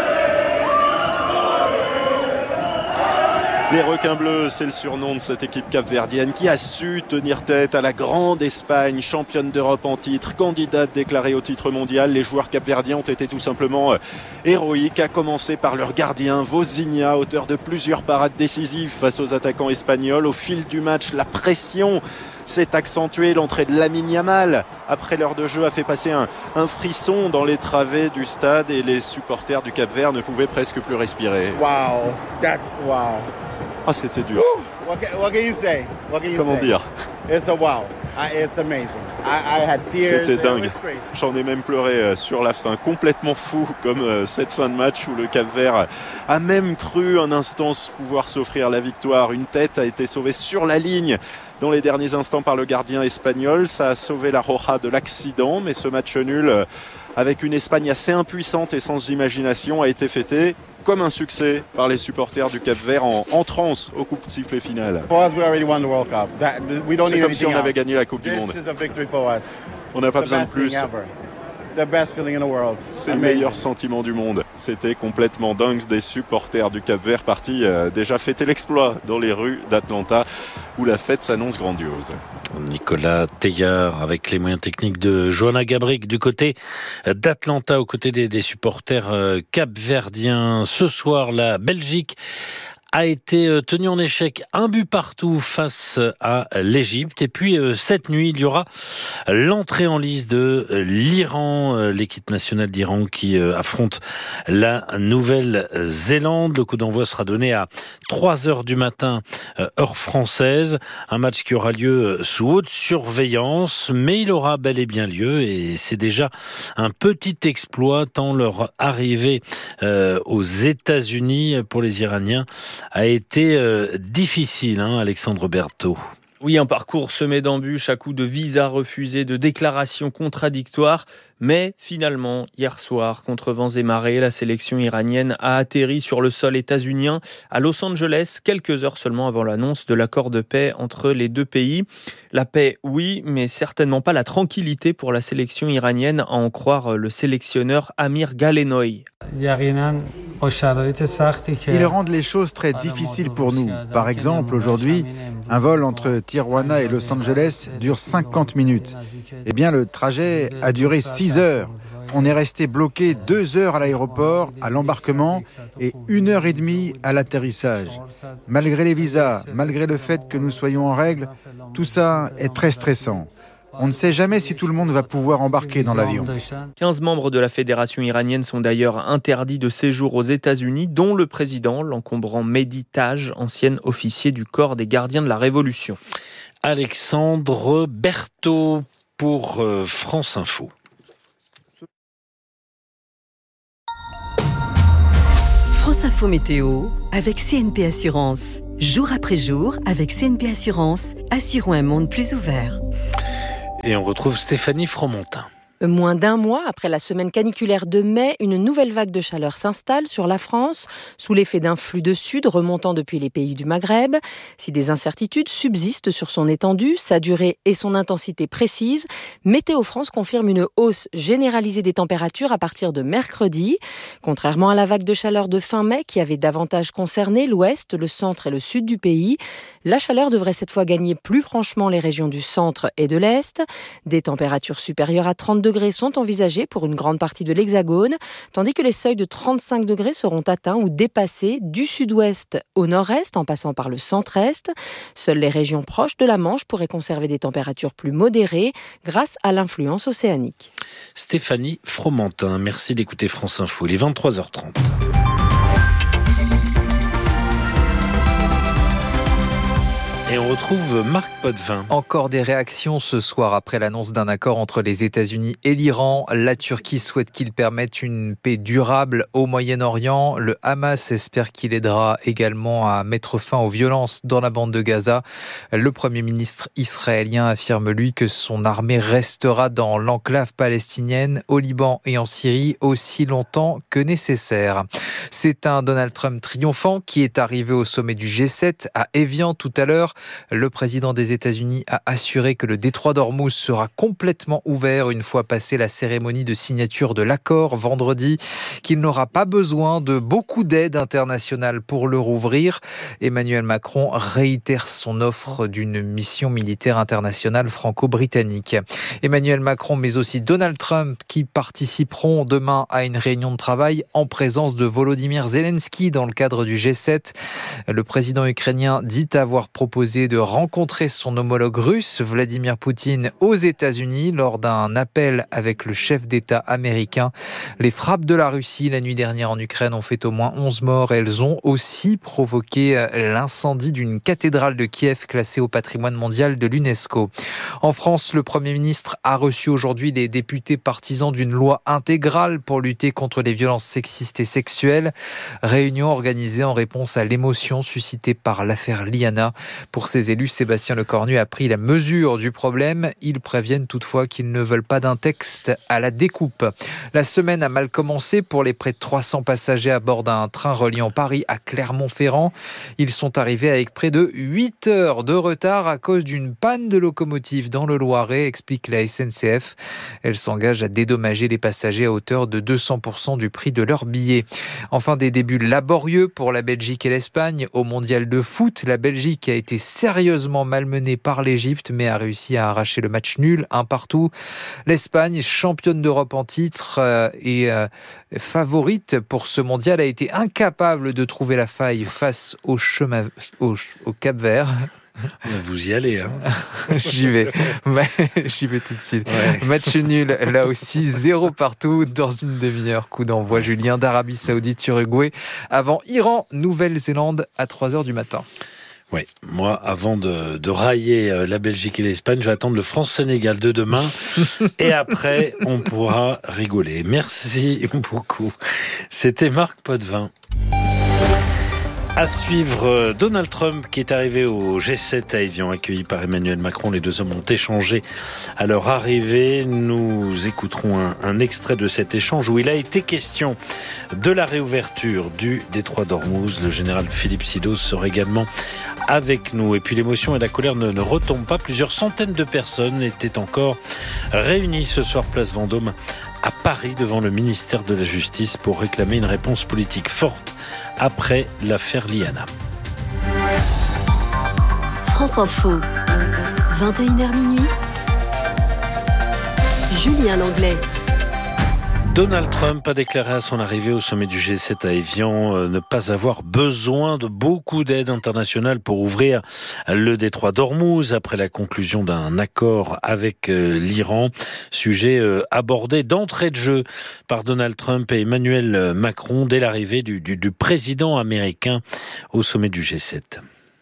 Les requins bleus, c'est le surnom de cette équipe capverdienne qui a su tenir tête à la grande Espagne, championne d'Europe en titre, candidate déclarée au titre mondial. Les joueurs capverdiens ont été tout simplement héroïques, à commencer par leur gardien Vozinha, auteur de plusieurs parades décisives face aux attaquants espagnols. Au fil du match, la pression s'est accentuée. L'entrée de Lamine Yamal, après l'heure de jeu, a fait passer un, un frisson dans les travées du stade et les supporters du Cap-Vert ne pouvaient presque plus respirer. Wow, that's wow. Ah, c'était dur. What can, what can you say? What can you Comment say? dire? It's a wow. I, it's amazing. I, I had tears. C'était dingue. J'en ai même pleuré sur la fin. Complètement fou, comme cette fin de match où le Cap-Vert a même cru un instant pouvoir s'offrir la victoire. Une tête a été sauvée sur la ligne dans les derniers instants par le gardien espagnol. Ça a sauvé la Roja de l'accident, mais ce match nul, avec une Espagne assez impuissante et sans imagination, a été fêté comme un succès par les supporters du Cap-Vert en, en transe au coup de sifflet final. C'est comme si on avait gagné la Coupe du Monde. On n'a pas besoin de plus. C'est le meilleur sentiment du monde. C'était complètement dingue des supporters du Cap-Vert partis euh, déjà fêter l'exploit dans les rues d'Atlanta où la fête s'annonce grandiose. Nicolas Teilhard avec les moyens techniques de Johanna Gabrick du côté d'Atlanta aux côtés des, des supporters euh, capverdiens. Ce soir, la Belgique a été tenu en échec, un but partout face à l'Égypte. Et puis cette nuit, il y aura l'entrée en lice de l'Iran, l'équipe nationale d'Iran qui affronte la Nouvelle-Zélande. Le coup d'envoi sera donné à trois heures du matin, heure française. Un match qui aura lieu sous haute surveillance, mais il aura bel et bien lieu. Et c'est déjà un petit exploit tant leur arrivée aux États-Unis pour les Iraniens a été euh, difficile, hein, Alexandre Berthaud. Oui, un parcours semé d'embûches à coups de visas refusés, de déclarations contradictoires. Mais finalement, hier soir, contre vents et marées, la sélection iranienne a atterri sur le sol états-unien à Los Angeles, quelques heures seulement avant l'annonce de l'accord de paix entre les deux pays. La paix, oui, mais certainement pas la tranquillité pour la sélection iranienne, à en croire le sélectionneur Amir Galenoy. Ils rendent les choses très difficiles pour nous. Par exemple, aujourd'hui, un vol entre Tijuana et Los Angeles dure cinquante minutes. Eh bien, le trajet a duré six heures. On est resté bloqué deux heures à l'aéroport, à l'embarquement et une heure et demie à l'atterrissage. Malgré les visas, malgré le fait que nous soyons en règle, tout ça est très stressant. On ne sait jamais si tout le monde va pouvoir embarquer dans l'avion. quinze membres de la fédération iranienne sont d'ailleurs interdits de séjour aux États-Unis, dont le président, l'encombrant Mehdi Taj, ancien officier du corps des gardiens de la Révolution. Alexandre Berthaud pour euh, France Info. France Info Météo avec C N P Assurance. Jour après jour, avec C N P Assurance, assurons un monde plus ouvert. Et on retrouve Stéphanie Fromentin. Moins d'un mois après la semaine caniculaire de mai, une nouvelle vague de chaleur s'installe sur la France, sous l'effet d'un flux de sud remontant depuis les pays du Maghreb. Si des incertitudes subsistent sur son étendue, sa durée et son intensité précise, Météo France confirme une hausse généralisée des températures à partir de mercredi. Contrairement à la vague de chaleur de fin mai qui avait davantage concerné l'ouest, le centre et le sud du pays, la chaleur devrait cette fois gagner plus franchement les régions du centre et de l'est. Des températures supérieures à trente degrés sont envisagés pour une grande partie de l'Hexagone, tandis que les seuils de trente-cinq degrés seront atteints ou dépassés du sud-ouest au nord-est en passant par le centre-est. Seules les régions proches de la Manche pourraient conserver des températures plus modérées grâce à l'influence océanique. Stéphanie Fromentin, merci d'écouter France Info. Il est vingt-trois heures trente. Et on retrouve Marc Potvin. Encore des réactions ce soir après l'annonce d'un accord entre les États-Unis et l'Iran. La Turquie souhaite qu'il permette une paix durable au Moyen-Orient. Le Hamas espère qu'il aidera également à mettre fin aux violences dans la bande de Gaza. Le Premier ministre israélien affirme, lui, que son armée restera dans l'enclave palestinienne, au Liban et en Syrie, aussi longtemps que nécessaire. C'est un Donald Trump triomphant qui est arrivé au sommet du G sept à Évian tout à l'heure. Le président des États-Unis a assuré que le détroit d'Ormuz sera complètement ouvert une fois passée la cérémonie de signature de l'accord vendredi, qu'il n'aura pas besoin de beaucoup d'aide internationale pour le rouvrir. Emmanuel Macron réitère son offre d'une mission militaire internationale franco-britannique. Emmanuel Macron, mais aussi Donald Trump, qui participeront demain à une réunion de travail en présence de Volodymyr Zelensky dans le cadre du G sept. Le président ukrainien dit avoir proposé de rencontrer son homologue russe, Vladimir Poutine, aux États-Unis lors d'un appel avec le chef d'État américain. Les frappes de la Russie la nuit dernière en Ukraine ont fait au moins onze morts et elles ont aussi provoqué l'incendie d'une cathédrale de Kiev classée au patrimoine mondial de l'UNESCO. En France, le Premier ministre a reçu aujourd'hui les députés partisans d'une loi intégrale pour lutter contre les violences sexistes et sexuelles. Réunion organisée en réponse à l'émotion suscitée par l'affaire Liana. Pour ces élus, Sébastien Lecornu a pris la mesure du problème. Ils préviennent toutefois qu'ils ne veulent pas d'un texte à la découpe. La semaine a mal commencé pour les près de trois cents passagers à bord d'un train reliant Paris à Clermont-Ferrand. Ils sont arrivés avec près de huit heures de retard à cause d'une panne de locomotive dans le Loiret, explique la S N C F. Elle s'engage à dédommager les passagers à hauteur de deux cents pour cent du prix de leur billet. Enfin, des débuts laborieux pour la Belgique et l'Espagne. Au mondial de foot, la Belgique a été sérieusement malmenée par l'Égypte, mais a réussi à arracher le match nul, un partout. L'Espagne, championne d'Europe en titre euh, et euh, favorite pour ce mondial, a été incapable de trouver la faille face au, chemin, au, au Cap-Vert. Vous y allez, hein. J'y vais. J'y vais tout de suite. Ouais. Match nul, là aussi, zéro partout dans une demi-heure. Coup d'envoi, Julien, d'Arabie Saoudite, Uruguay. Avant Iran, Nouvelle-Zélande à trois heures du matin. Oui, moi, avant de, de railler la Belgique et l'Espagne, je vais attendre le France-Sénégal de demain. Et après, on pourra rigoler. Merci beaucoup. C'était Marc Potvin. À suivre, Donald Trump qui est arrivé au G sept à Évian, accueilli par Emmanuel Macron. Les deux hommes ont échangé à leur arrivée. Nous écouterons un, un extrait de cet échange où il a été question de la réouverture du détroit d'Ormuz. Le général Philippe Sidos sera également avec nous. Et puis l'émotion et la colère ne, ne retombent pas. Plusieurs centaines de personnes étaient encore réunies ce soir place Vendôme à Paris devant le ministère de la Justice pour réclamer une réponse politique forte après l'affaire Liana. France Info, vingt et une heures minuit. Julien Langlais. Donald Trump a déclaré à son arrivée au sommet du G sept à Évian euh, ne pas avoir besoin de beaucoup d'aide internationale pour ouvrir le détroit d'Ormuz après la conclusion d'un accord avec euh, l'Iran. Sujet euh, abordé d'entrée de jeu par Donald Trump et Emmanuel Macron dès l'arrivée du, du, du président américain au sommet du G sept.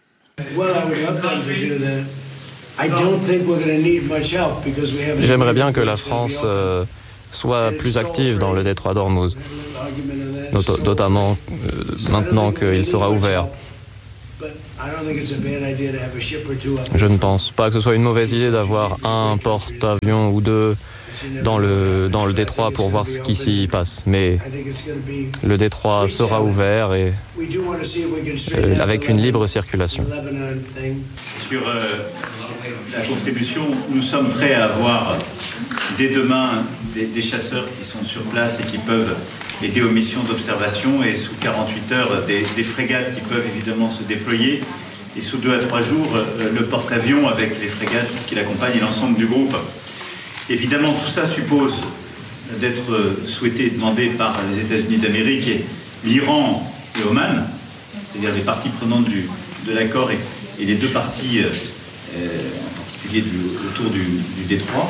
J'aimerais bien que la France euh, soit plus active dans le détroit d'Ormuz, not- notamment euh, maintenant qu'il sera ouvert. Je ne pense pas que ce soit une mauvaise idée d'avoir un porte-avions ou deux dans le, dans le détroit pour voir ce qui s'y passe. Mais le détroit sera ouvert et euh, avec une libre circulation. Sur euh, la contribution, nous sommes prêts à avoir dès demain des, des chasseurs qui sont sur place et qui peuvent aider aux missions d'observation, et sous quarante-huit heures des, des frégates qui peuvent évidemment se déployer, et sous deux à trois jours euh, le porte-avions avec les frégates qui l'accompagnent et l'ensemble du groupe. Évidemment, tout ça suppose d'être souhaité et demandé par les États-Unis d'Amérique, et l'Iran et Oman, c'est-à-dire les parties prenantes du, de l'accord et, et les deux parties, euh, en particulier du, autour du, du détroit.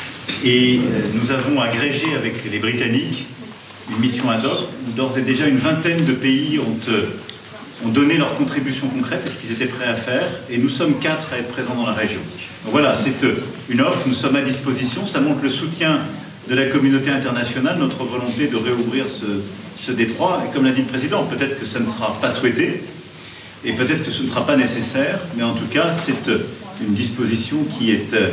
Et euh, nous avons agrégé avec les Britanniques une mission ad hoc où d'ores et déjà une vingtaine de pays ont, euh, ont donné leur contribution concrète et ce qu'ils étaient prêts à faire. Et nous sommes quatre à être présents dans la région. Donc voilà, c'est euh, une offre, nous sommes à disposition. Ça montre le soutien de la communauté internationale, notre volonté de réouvrir ce, ce détroit. Et comme l'a dit le président, peut-être que ça ne sera pas souhaité et peut-être que ce ne sera pas nécessaire. Mais en tout cas, c'est euh, une disposition qui, est, euh,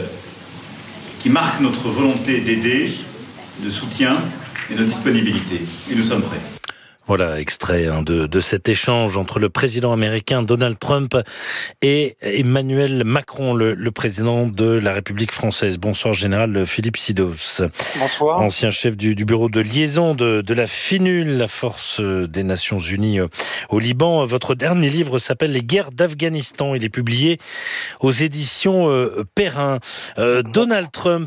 qui marque notre volonté d'aider, de soutien et notre disponibilité. Et nous sommes prêts. Voilà, extrait hein, de, de cet échange entre le président américain Donald Trump et Emmanuel Macron, le, le président de la République française. Bonsoir, général Philippe Sidos. Bonsoir. Ancien chef du, du bureau de liaison de, de la FINUL, la Force des Nations Unies au Liban. Votre dernier livre s'appelle Les guerres d'Afghanistan. Il est publié aux éditions euh, Perrin. Euh, Donald Trump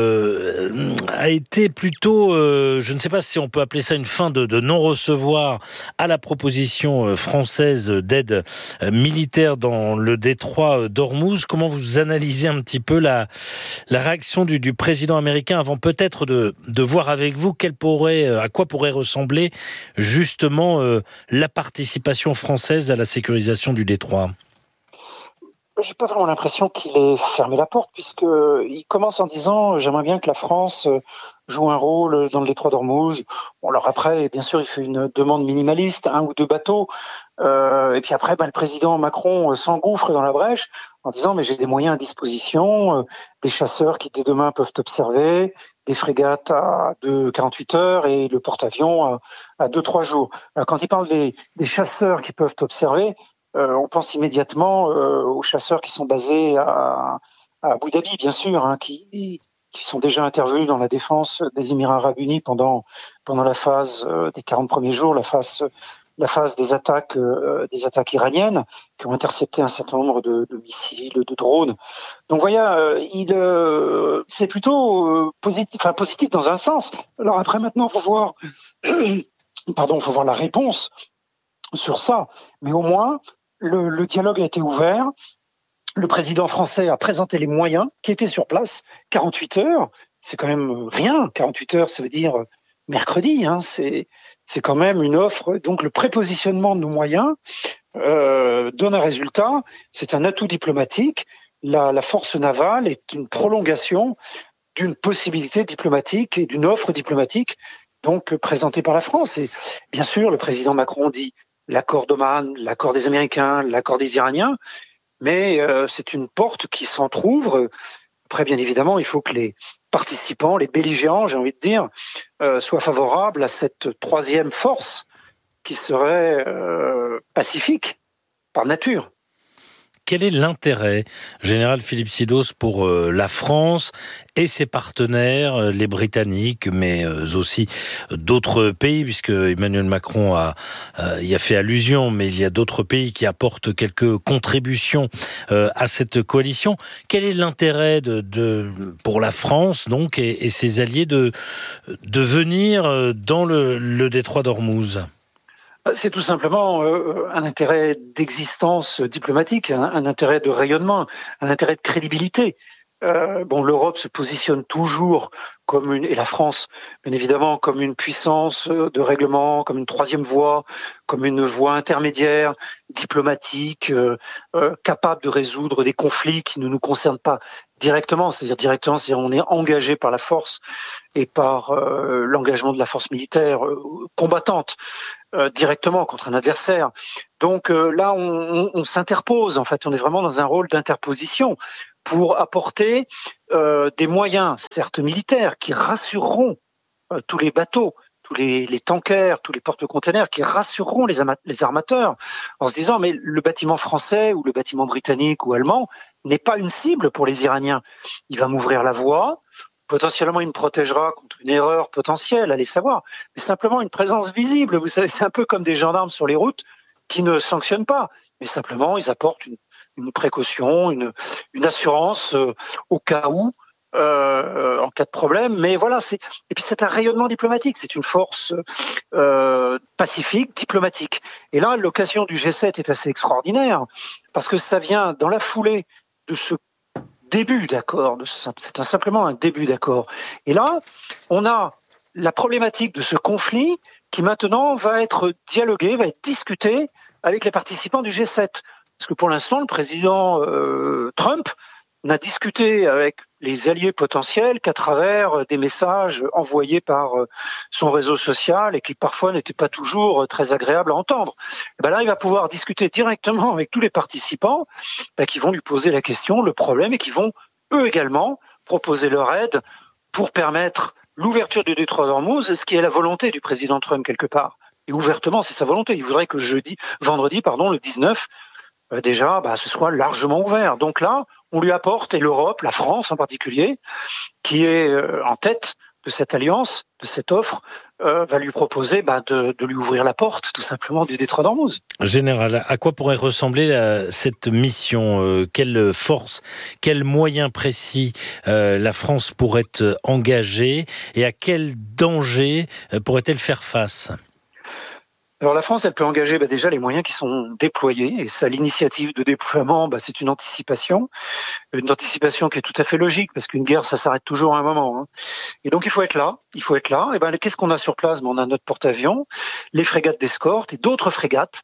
euh, a été plutôt, euh, je ne sais pas si on peut appeler ça une fin de, de non-recevoir à la proposition française d'aide militaire dans le détroit d'Ormuz. Comment vous analysez un petit peu la, la réaction du, du président américain avant peut-être de, de voir avec vous quelle pourrait, à quoi pourrait ressembler justement euh, la participation française à la sécurisation du détroit? J'ai pas vraiment l'impression qu'il ait fermé la porte, puisqu'il commence en disant « j'aimerais bien que la France joue un rôle dans le détroit d'Ormuz ». Bon, alors après, bien sûr, il fait une demande minimaliste, un ou deux bateaux, euh, et puis après, ben, le président Macron s'engouffre dans la brèche en disant « mais j'ai des moyens à disposition, euh, des chasseurs qui dès demain peuvent observer, des frégates à deux, quarante-huit heures et le porte-avions à, à deux, trois jours ». Alors, quand il parle des, des chasseurs qui peuvent observer, Euh, on pense immédiatement euh, aux chasseurs qui sont basés à, à Abu Dhabi, bien sûr, hein, qui, qui sont déjà intervenus dans la défense des Émirats Arabes Unis pendant, pendant la phase euh, des quarante premiers jours, la phase, la phase des attaques, euh, des attaques iraniennes, qui ont intercepté un certain nombre de, de missiles, de drones. Donc voilà, euh, il, euh, c'est plutôt euh, positif, enfin positif dans un sens. Alors après, maintenant, faut voir, pardon, faut voir la réponse sur ça, mais au moins. Le, le dialogue a été ouvert. Le président français a présenté les moyens qui étaient sur place. quarante-huit heures, c'est quand même rien. quarante-huit heures, ça veut dire mercredi. Hein, c'est, c'est quand même une offre. Donc le prépositionnement de nos moyens euh, donne un résultat. C'est un atout diplomatique. La, la force navale est une prolongation d'une possibilité diplomatique et d'une offre diplomatique donc présentée par la France. Et bien sûr, le président Macron dit l'accord d'Oman, l'accord des Américains, l'accord des Iraniens, mais euh, c'est une porte qui s'entrouvre. Après, bien évidemment, il faut que les participants, les belligérants, j'ai envie de dire, euh, soient favorables à cette troisième force qui serait euh, pacifique par nature. quel est l'intérêt, Général Philippe Sidos, pour euh, la France et ses partenaires, euh, les Britanniques, mais euh, aussi d'autres pays, puisque Emmanuel Macron a, euh, y a fait allusion, mais il y a d'autres pays qui apportent quelques contributions euh, à cette coalition. Quel est l'intérêt de, de, pour la France, donc, et, et ses alliés de, de venir dans le, le détroit d'Ormuz ? C'est tout simplement euh, un intérêt d'existence diplomatique, un, un intérêt de rayonnement, un intérêt de crédibilité. Euh, bon, l'Europe se positionne toujours comme une, et la France, bien évidemment, comme une puissance de règlement, comme une troisième voie, comme une voie intermédiaire, diplomatique, euh, euh, capable de résoudre des conflits qui ne nous concernent pas directement. C'est-à-dire directement, c'est-à-dire on est engagé par la force et par euh, l'engagement de la force militaire euh, combattante euh, directement contre un adversaire. Donc euh, là, on, on, on s'interpose. En fait, on est vraiment dans un rôle d'interposition pour apporter euh, des moyens, certes militaires, qui rassureront euh, tous les bateaux, tous les, les tankers, tous les porte-containers, qui rassureront les, ama- les armateurs en se disant mais le bâtiment français ou le bâtiment britannique ou allemand n'est pas une cible pour les Iraniens. Il va m'ouvrir la voie, potentiellement il me protégera contre une erreur potentielle, allez savoir, mais simplement une présence visible. Vous savez, c'est un peu comme des gendarmes sur les routes qui ne sanctionnent pas, mais simplement ils apportent une une précaution, une, une assurance euh, au cas où, euh, en cas de problème. Mais voilà, c'est et puis c'est un rayonnement diplomatique, c'est une force euh, pacifique, diplomatique. Et là, l'occasion du G sept est assez extraordinaire parce que ça vient dans la foulée de ce début d'accord. De ce, c'est un, simplement un début d'accord. Et là, on a la problématique de ce conflit qui maintenant va être dialogué, va être discuté avec les participants du G sept. Parce que pour l'instant, le président euh, Trump n'a discuté avec les alliés potentiels qu'à travers des messages envoyés par euh, son réseau social et qui parfois n'étaient pas toujours très agréables à entendre. Et ben là, il va pouvoir discuter directement avec tous les participants ben, qui vont lui poser la question, le problème, et qui vont eux également proposer leur aide pour permettre l'ouverture du détroit d'Ormuz, ce qui est la volonté du président Trump quelque part. Et ouvertement, c'est sa volonté. Il voudrait que jeudi, vendredi, pardon, le dix-neuf, Euh, déjà, bah, ce soit largement ouvert. Donc là, on lui apporte, et l'Europe, la France en particulier, qui est euh, en tête de cette alliance, de cette offre, euh, va lui proposer bah, de, de lui ouvrir la porte, tout simplement, du détroit d'Ormuz. Général, à quoi pourrait ressembler euh, cette mission euh, Quelle force, quels moyens précis euh, la France pourrait engager et à quel danger euh, pourrait-elle faire face ? Alors la France, elle peut engager bah, déjà les moyens qui sont déployés, et ça, l'initiative de déploiement, bah, c'est une anticipation, une anticipation qui est tout à fait logique, parce qu'une guerre, ça s'arrête toujours à un moment. Hein. Et donc il faut être là, il faut être là. Et ben qu'est-ce qu'on a sur place? Ben, on a notre porte-avions, les frégates d'escorte et d'autres frégates,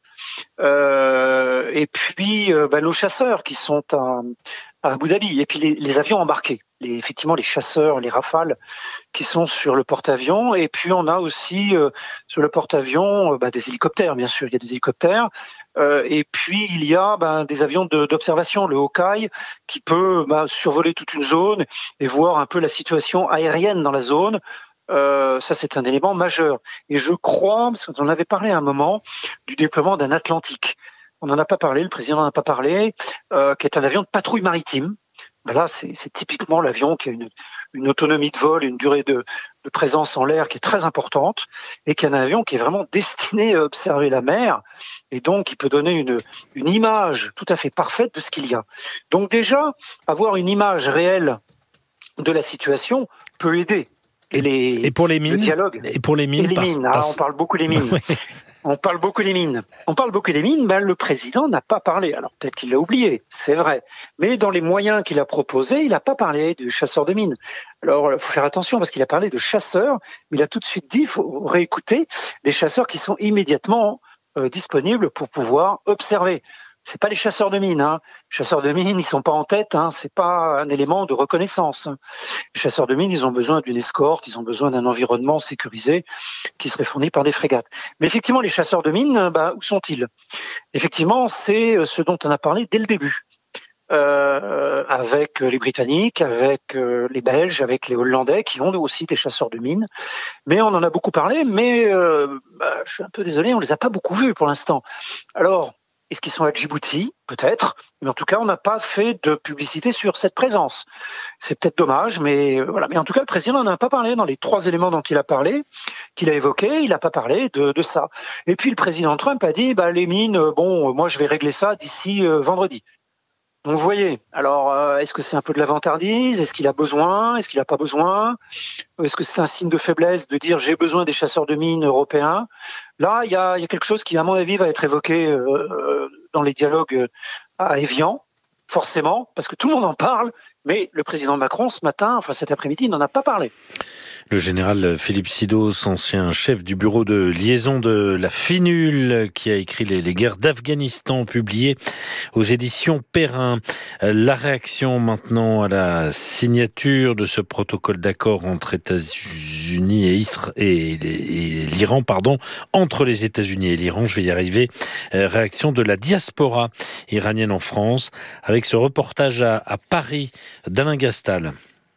euh, et puis euh, ben, nos chasseurs qui sont à, à Abu Dhabi, et puis les, les avions embarqués. Les, effectivement les chasseurs, les Rafales qui sont sur le porte-avions, et puis on a aussi euh, sur le porte-avions euh, bah, des hélicoptères, bien sûr, il y a des hélicoptères, euh, et puis il y a bah, des avions de, d'observation, le Hawkeye, qui peut bah, survoler toute une zone et voir un peu la situation aérienne dans la zone. Euh, ça, c'est un élément majeur. Et je crois, parce qu'on en avait parlé à un moment, du déploiement d'un Atlantique. On n'en a pas parlé, le président n'en a pas parlé, euh, qui est un avion de patrouille maritime. Ben là, c'est, c'est typiquement l'avion qui a une, une autonomie de vol, une durée de, de présence en l'air qui est très importante, et qui est un avion qui est vraiment destiné à observer la mer, et donc il peut donner une, une image tout à fait parfaite de ce qu'il y a. Donc déjà, avoir une image réelle de la situation peut aider. Et, les, et pour les mines, le dialogue. Et pour les mines, et les parce, mines. Ah, parce... on parle beaucoup des mines. On parle beaucoup des mines. On parle beaucoup des mines, mais le président n'a pas parlé. Alors peut-être qu'il l'a oublié, c'est vrai. Mais dans les moyens qu'il a proposés, il n'a pas parlé du chasseur de mines. Alors il faut faire attention parce qu'il a parlé de chasseurs, mais il a tout de suite dit, il faut réécouter, des chasseurs qui sont immédiatement euh, disponibles pour pouvoir observer. C'est pas les chasseurs de mines, hein. Les chasseurs de mines, ils sont pas en tête, hein. C'est pas un élément de reconnaissance. Hein. Les chasseurs de mines, ils ont besoin d'une escorte, ils ont besoin d'un environnement sécurisé qui serait fourni par des frégates. Mais effectivement, les chasseurs de mines, bah, où sont-ils? Effectivement, c'est ce dont on a parlé dès le début. Euh, avec les Britanniques, avec euh, les Belges, avec les Hollandais qui ont aussi des chasseurs de mines. Mais on en a beaucoup parlé, mais euh, bah, je suis un peu désolé, on les a pas beaucoup vus pour l'instant. Alors, Est-ce qu'ils sont à Djibouti ? Peut-être. Mais en tout cas, on n'a pas fait de publicité sur cette présence. C'est peut-être dommage, mais voilà. Mais en tout cas, le président n'en a pas parlé. Dans les trois éléments dont il a parlé, qu'il a évoqués, il n'a pas parlé de, de ça. Et puis, le président Trump a dit, bah, les mines, bon, moi, je vais régler ça d'ici euh, vendredi. Donc, vous voyez. Alors, euh, est-ce que c'est un peu de la vantardise ? Est-ce qu'il a besoin ? Est-ce qu'il n'a pas besoin ? Est-ce que c'est un signe de faiblesse de dire j'ai besoin des chasseurs de mines européens ? Là, il y a, y a quelque chose qui, à mon avis, va être évoqué euh, dans les dialogues à Évian, forcément, parce que tout le monde en parle, mais le président Macron, ce matin, enfin cet après-midi, n'en a pas parlé. Le général Philippe Sidos, ancien chef du bureau de liaison de la Finul, qui a écrit les, les guerres d'Afghanistan, publié aux éditions Perrin. La réaction maintenant à la signature de ce protocole d'accord entre États-Unis et, Isra- et, et, et l'Iran, pardon, entre les États-Unis et l'Iran, je vais y arriver. Réaction de la diaspora iranienne en France, avec ce reportage à, à Paris d'Alain Gastal.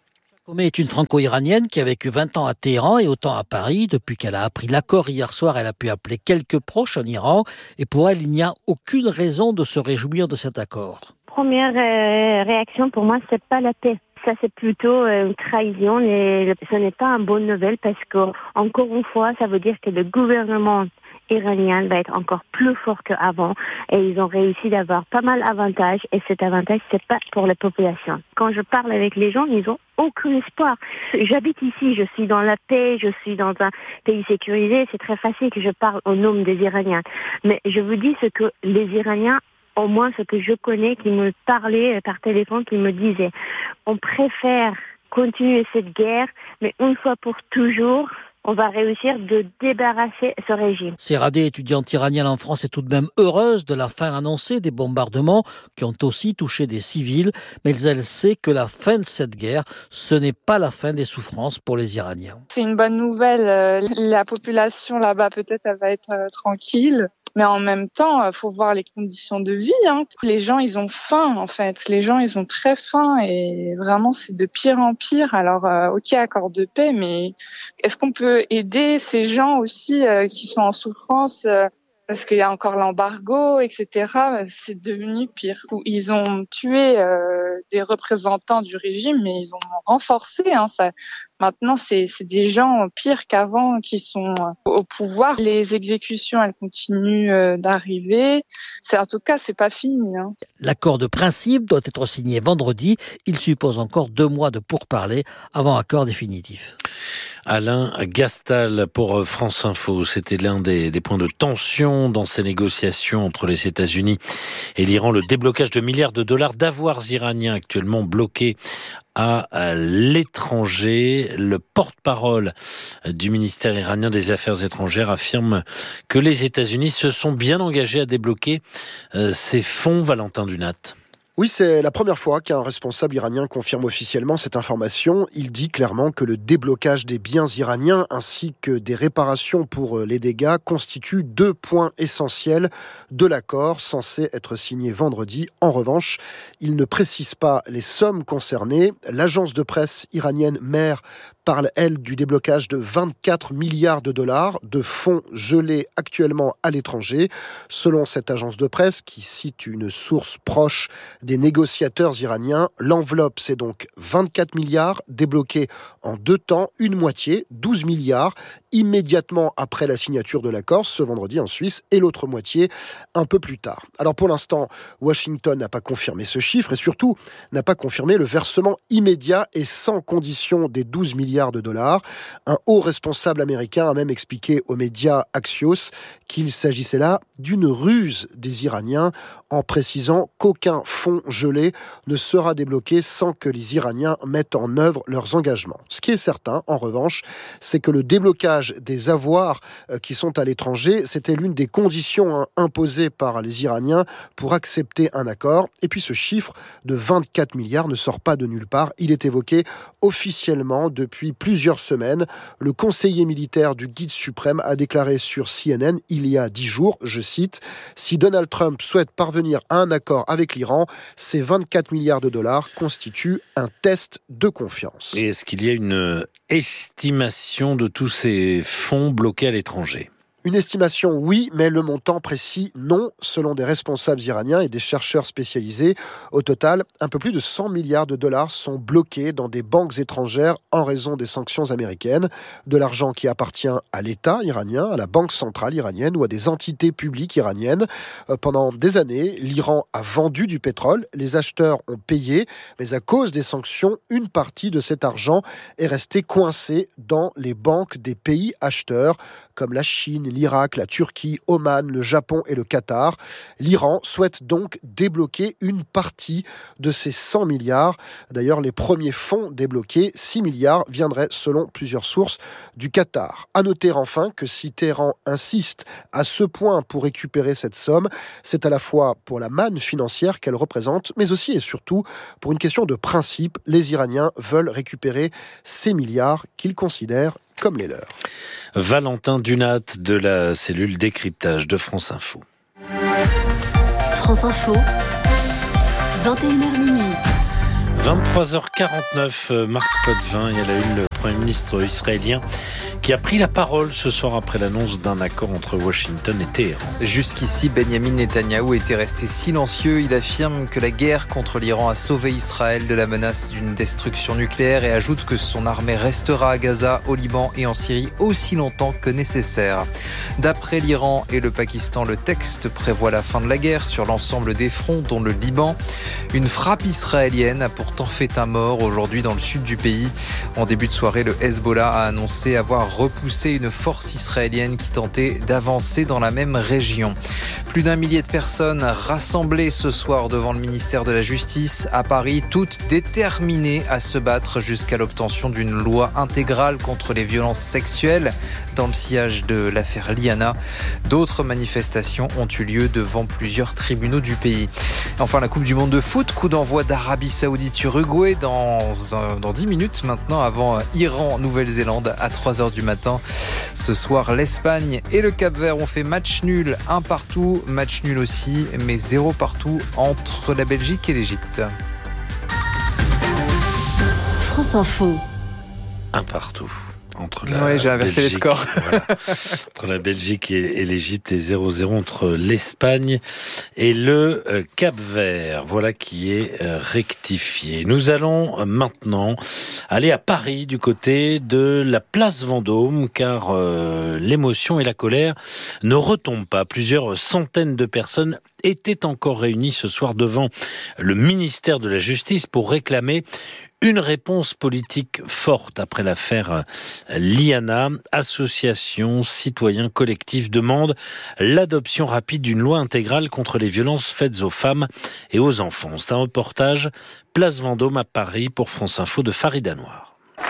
Omé est une franco-iranienne qui a vécu vingt ans à Téhéran et autant à Paris. Depuis qu'elle a appris l'accord hier soir, elle a pu appeler quelques proches en Iran. Et pour elle, il n'y a aucune raison de se réjouir de cet accord. Première euh, réaction pour moi, c'est pas la paix. Ça, c'est plutôt une trahison et ce n'est pas une bonne nouvelle parce que, encore une fois, ça veut dire que le gouvernement iranien va être encore plus fort qu'avant et ils ont réussi d'avoir pas mal d'avantages et cet avantage, c'est pas pour la population. Quand je parle avec les gens, ils ont aucun espoir. J'habite ici, je suis dans la paix, je suis dans un pays sécurisé, c'est très facile que je parle au nom des Iraniens. Mais je vous dis ce que les Iraniens, au moins ce que je connais, qui me parlaient par téléphone, qui me disaient, on préfère continuer cette guerre, mais une fois pour toujours, on va réussir de débarrasser ce régime. Séradé, étudiante iranienne en France, est tout de même heureuse de la fin annoncée des bombardements qui ont aussi touché des civils, mais elle sait que la fin de cette guerre, ce n'est pas la fin des souffrances pour les Iraniens. C'est une bonne nouvelle. La population là-bas, peut-être, elle va être euh, tranquille. Mais en même temps, il faut voir les conditions de vie. Hein. Les gens, ils ont faim, en fait. Les gens, ils ont très faim et vraiment, c'est de pire en pire. Alors, euh, ok, accord de paix, mais est-ce qu'on peut aider ces gens aussi euh, qui sont en souffrance euh, parce qu'il y a encore l'embargo, et cetera. C'est devenu pire. Ils ont tué euh, des représentants du régime, mais ils ont renforcé. Hein, ça. Maintenant, c'est, c'est des gens pires qu'avant qui sont au pouvoir. Les exécutions, elles continuent euh, d'arriver. C'est, en tout cas, c'est pas fini. Hein. L'accord de principe doit être signé vendredi. Il suppose encore deux mois de pourparlers avant accord définitif. Alain Gastal pour France Info. C'était l'un des, des points de tension dans ces négociations entre les États-Unis et l'Iran. Le déblocage de milliards de dollars d'avoirs iraniens actuellement bloqués à l'étranger. Le porte-parole du ministère iranien des Affaires étrangères affirme que les États-Unis se sont bien engagés à débloquer ces fonds. Valentin Dunat. Oui, c'est la première fois qu'un responsable iranien confirme officiellement cette information. Il dit clairement que le déblocage des biens iraniens ainsi que des réparations pour les dégâts constituent deux points essentiels de l'accord censé être signé vendredi. En revanche, il ne précise pas les sommes concernées. L'agence de presse iranienne Mehr parle, elle, du déblocage de vingt-quatre milliards de dollars de fonds gelés actuellement à l'étranger. Selon cette agence de presse, qui cite une source proche des négociateurs iraniens, l'enveloppe, c'est donc vingt-quatre milliards débloqués en deux temps, une moitié, douze milliards, immédiatement après la signature de l'accord, ce vendredi en Suisse, et l'autre moitié un peu plus tard. Alors pour l'instant, Washington n'a pas confirmé ce chiffre et surtout n'a pas confirmé le versement immédiat et sans condition des douze milliards de dollars. Un haut responsable américain a même expliqué aux médias Axios qu'il s'agissait là d'une ruse des Iraniens en précisant qu'aucun fonds gelé ne sera débloqué sans que les Iraniens mettent en œuvre leurs engagements. Ce qui est certain, en revanche, c'est que le déblocage des avoirs qui sont à l'étranger, c'était l'une des conditions imposées par les Iraniens pour accepter un accord. Et puis ce chiffre de vingt-quatre milliards ne sort pas de nulle part. Il est évoqué officiellement depuis plusieurs semaines. Le conseiller militaire du guide suprême a déclaré sur C N N il y a dix jours, je cite, « Si Donald Trump souhaite parvenir à un accord avec l'Iran, ces vingt-quatre milliards de dollars constituent un test de confiance. » Et est-ce qu'il y a une estimation de tous ces fonds bloqués à l'étranger ? Une estimation, oui, mais le montant précis, non, selon des responsables iraniens et des chercheurs spécialisés. Au total, un peu plus de cent milliards de dollars sont bloqués dans des banques étrangères en raison des sanctions américaines. De l'argent qui appartient à l'État iranien, à la banque centrale iranienne ou à des entités publiques iraniennes. Pendant des années, l'Iran a vendu du pétrole, les acheteurs ont payé, mais à cause des sanctions, une partie de cet argent est restée coincée dans les banques des pays acheteurs, comme la Chine, l'Irak, la Turquie, Oman, le Japon et le Qatar. L'Iran souhaite donc débloquer une partie de ces cent milliards. D'ailleurs, les premiers fonds débloqués, six milliards, viendraient selon plusieurs sources du Qatar. À noter enfin que si Téhéran insiste à ce point pour récupérer cette somme, c'est à la fois pour la manne financière qu'elle représente, mais aussi et surtout pour une question de principe. Les Iraniens veulent récupérer ces milliards qu'ils considèrent comme les leurs. Valentin Dunat de la cellule décryptage de France Info. France Info, vingt et une heures minuit. vingt-trois heures quarante-neuf, Marc Potvin, et à la une, le Premier ministre israélien qui a pris la parole ce soir après l'annonce d'un accord entre Washington et Téhéran. Jusqu'ici, Benyamin Netanyahou était resté silencieux. Il affirme que la guerre contre l'Iran a sauvé Israël de la menace d'une destruction nucléaire et ajoute que son armée restera à Gaza, au Liban et en Syrie aussi longtemps que nécessaire. D'après l'Iran et le Pakistan, le texte prévoit la fin de la guerre sur l'ensemble des fronts, dont le Liban. Une frappe israélienne a pourtant fait un mort aujourd'hui dans le sud du pays. En début de soirée, le Hezbollah a annoncé avoir repoussé une force israélienne qui tentait d'avancer dans la même région. Plus d'un millier de personnes rassemblées ce soir devant le ministère de la Justice à Paris, toutes déterminées à se battre jusqu'à l'obtention d'une loi intégrale contre les violences sexuelles dans le sillage de l'affaire Liana. D'autres manifestations ont eu lieu devant plusieurs tribunaux du pays. Enfin, la Coupe du Monde de foot, coup d'envoi d'Arabie Saoudite-Uruguay dans, dans dix minutes maintenant, avant Iran-Nouvelle-Zélande à trois heures du matin. Ce soir, l'Espagne et le Cap-Vert ont fait match nul, un partout, match nul aussi, mais zéro partout entre la Belgique et l'Égypte. France Info. Un partout. Entre la ouais, j'ai inversé Belgique, les scores. Voilà, entre la Belgique et, et l'Égypte et zéro zéro entre l'Espagne et le euh, Cap-Vert. Voilà qui est euh, rectifié. Nous allons euh, maintenant aller à Paris du côté de la place Vendôme car euh, l'émotion et la colère ne retombent pas. Plusieurs centaines de personnes étaient encore réunies ce soir devant le ministère de la Justice pour réclamer une réponse politique forte après l'affaire Liana. Associations, citoyens, collectifs demandent l'adoption rapide d'une loi intégrale contre les violences faites aux femmes et aux enfants. C'est un reportage Place Vendôme à Paris pour France Info de Farid Anouar.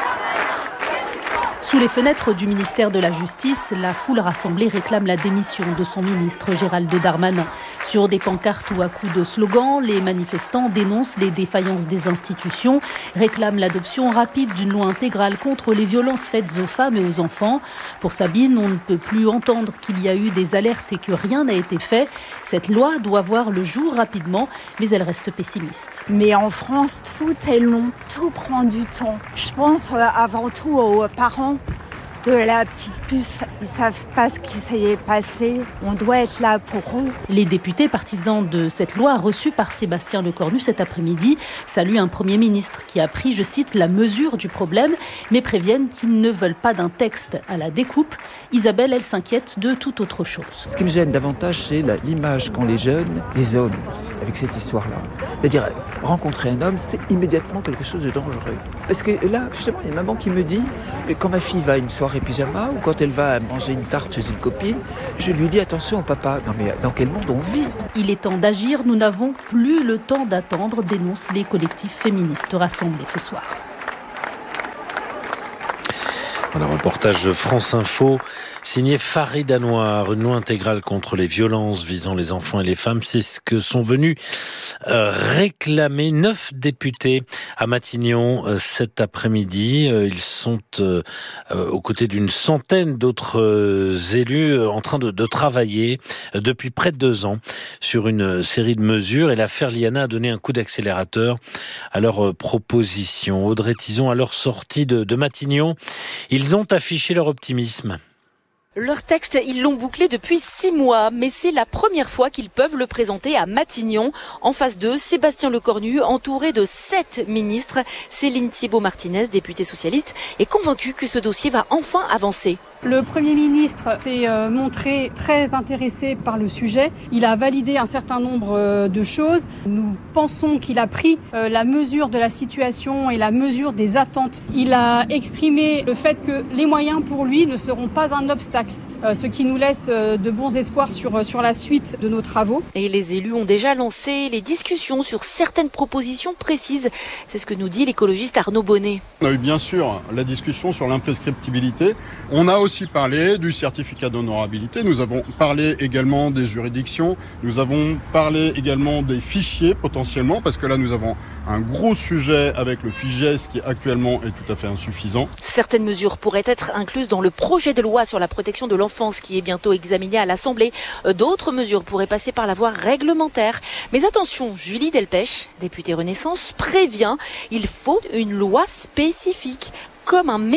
Sous les fenêtres du ministère de la Justice, la foule rassemblée réclame la démission de son ministre Gérald Darmanin. Sur des pancartes ou à coups de slogans, les manifestants dénoncent les défaillances des institutions, réclament l'adoption rapide d'une loi intégrale contre les violences faites aux femmes et aux enfants. Pour Sabine, on ne peut plus entendre qu'il y a eu des alertes et que rien n'a été fait. Cette loi doit voir le jour rapidement, mais elle reste pessimiste. Mais en France, tout est long, tout prend du temps. Je pense avant tout aux parents de la petite puce. Ils savent pas ce qui s'est passé. On doit être là pour eux. Les députés partisans de cette loi reçus par Sébastien Lecornu cet après-midi saluent un Premier ministre qui a pris, je cite, la mesure du problème, mais préviennent qu'ils ne veulent pas d'un texte à la découpe. Isabelle, elle s'inquiète de toute autre chose. Ce qui me gêne davantage, c'est la, l'image qu'ont les jeunes, les hommes, avec cette histoire-là. C'est-à-dire, rencontrer un homme, c'est immédiatement quelque chose de dangereux. Parce que là, justement, il y a une maman qui me dit, quand ma fille va à une soirée pyjama ou quand elle va manger une tarte chez une copine, je lui dis attention papa, non mais dans quel monde on vit ? Il est temps d'agir, nous n'avons plus le temps d'attendre, dénoncent les collectifs féministes rassemblés ce soir. Voilà, reportage France Info, signé Farid Anouar, une loi intégrale contre les violences visant les enfants et les femmes. C'est ce que sont venus euh, réclamer neuf députés à Matignon euh, cet après-midi. Euh, ils sont euh, euh, aux côtés d'une centaine d'autres euh, élus euh, en train de, de travailler euh, depuis près de deux ans sur une série de mesures. Et l'affaire Liana a donné un coup d'accélérateur à leurs euh, propositions. Audrey Tizon, à leur sortie de, de Matignon, ils ont affiché leur optimisme. Leur texte, ils l'ont bouclé depuis six mois, mais c'est la première fois qu'ils peuvent le présenter à Matignon. En face d'eux, Sébastien Lecornu, entouré de sept ministres. Céline Thiébaut-Martinez, députée socialiste, est convaincue que ce dossier va enfin avancer. Le Premier ministre s'est montré très intéressé par le sujet. Il a validé un certain nombre de choses. Nous pensons qu'il a pris la mesure de la situation et la mesure des attentes. Il a exprimé le fait que les moyens pour lui ne seront pas un obstacle, ce qui nous laisse de bons espoirs sur, sur la suite de nos travaux. Et les élus ont déjà lancé les discussions sur certaines propositions précises. C'est ce que nous dit l'écologiste Arnaud Bonnet. On a eu bien sûr la discussion sur l'imprescriptibilité. On a aussi parlé du certificat d'honorabilité. Nous avons parlé également des juridictions. Nous avons parlé également des fichiers potentiellement, parce que là nous avons un gros sujet avec le FIGES qui actuellement est tout à fait insuffisant. Certaines mesures pourraient être incluses dans le projet de loi sur la protection de l'enfance qui est bientôt examiné à l'Assemblée. D'autres mesures pourraient passer par la voie réglementaire. Mais attention, Julie Delpech, députée Renaissance, prévient, il faut une loi spécifique, comme un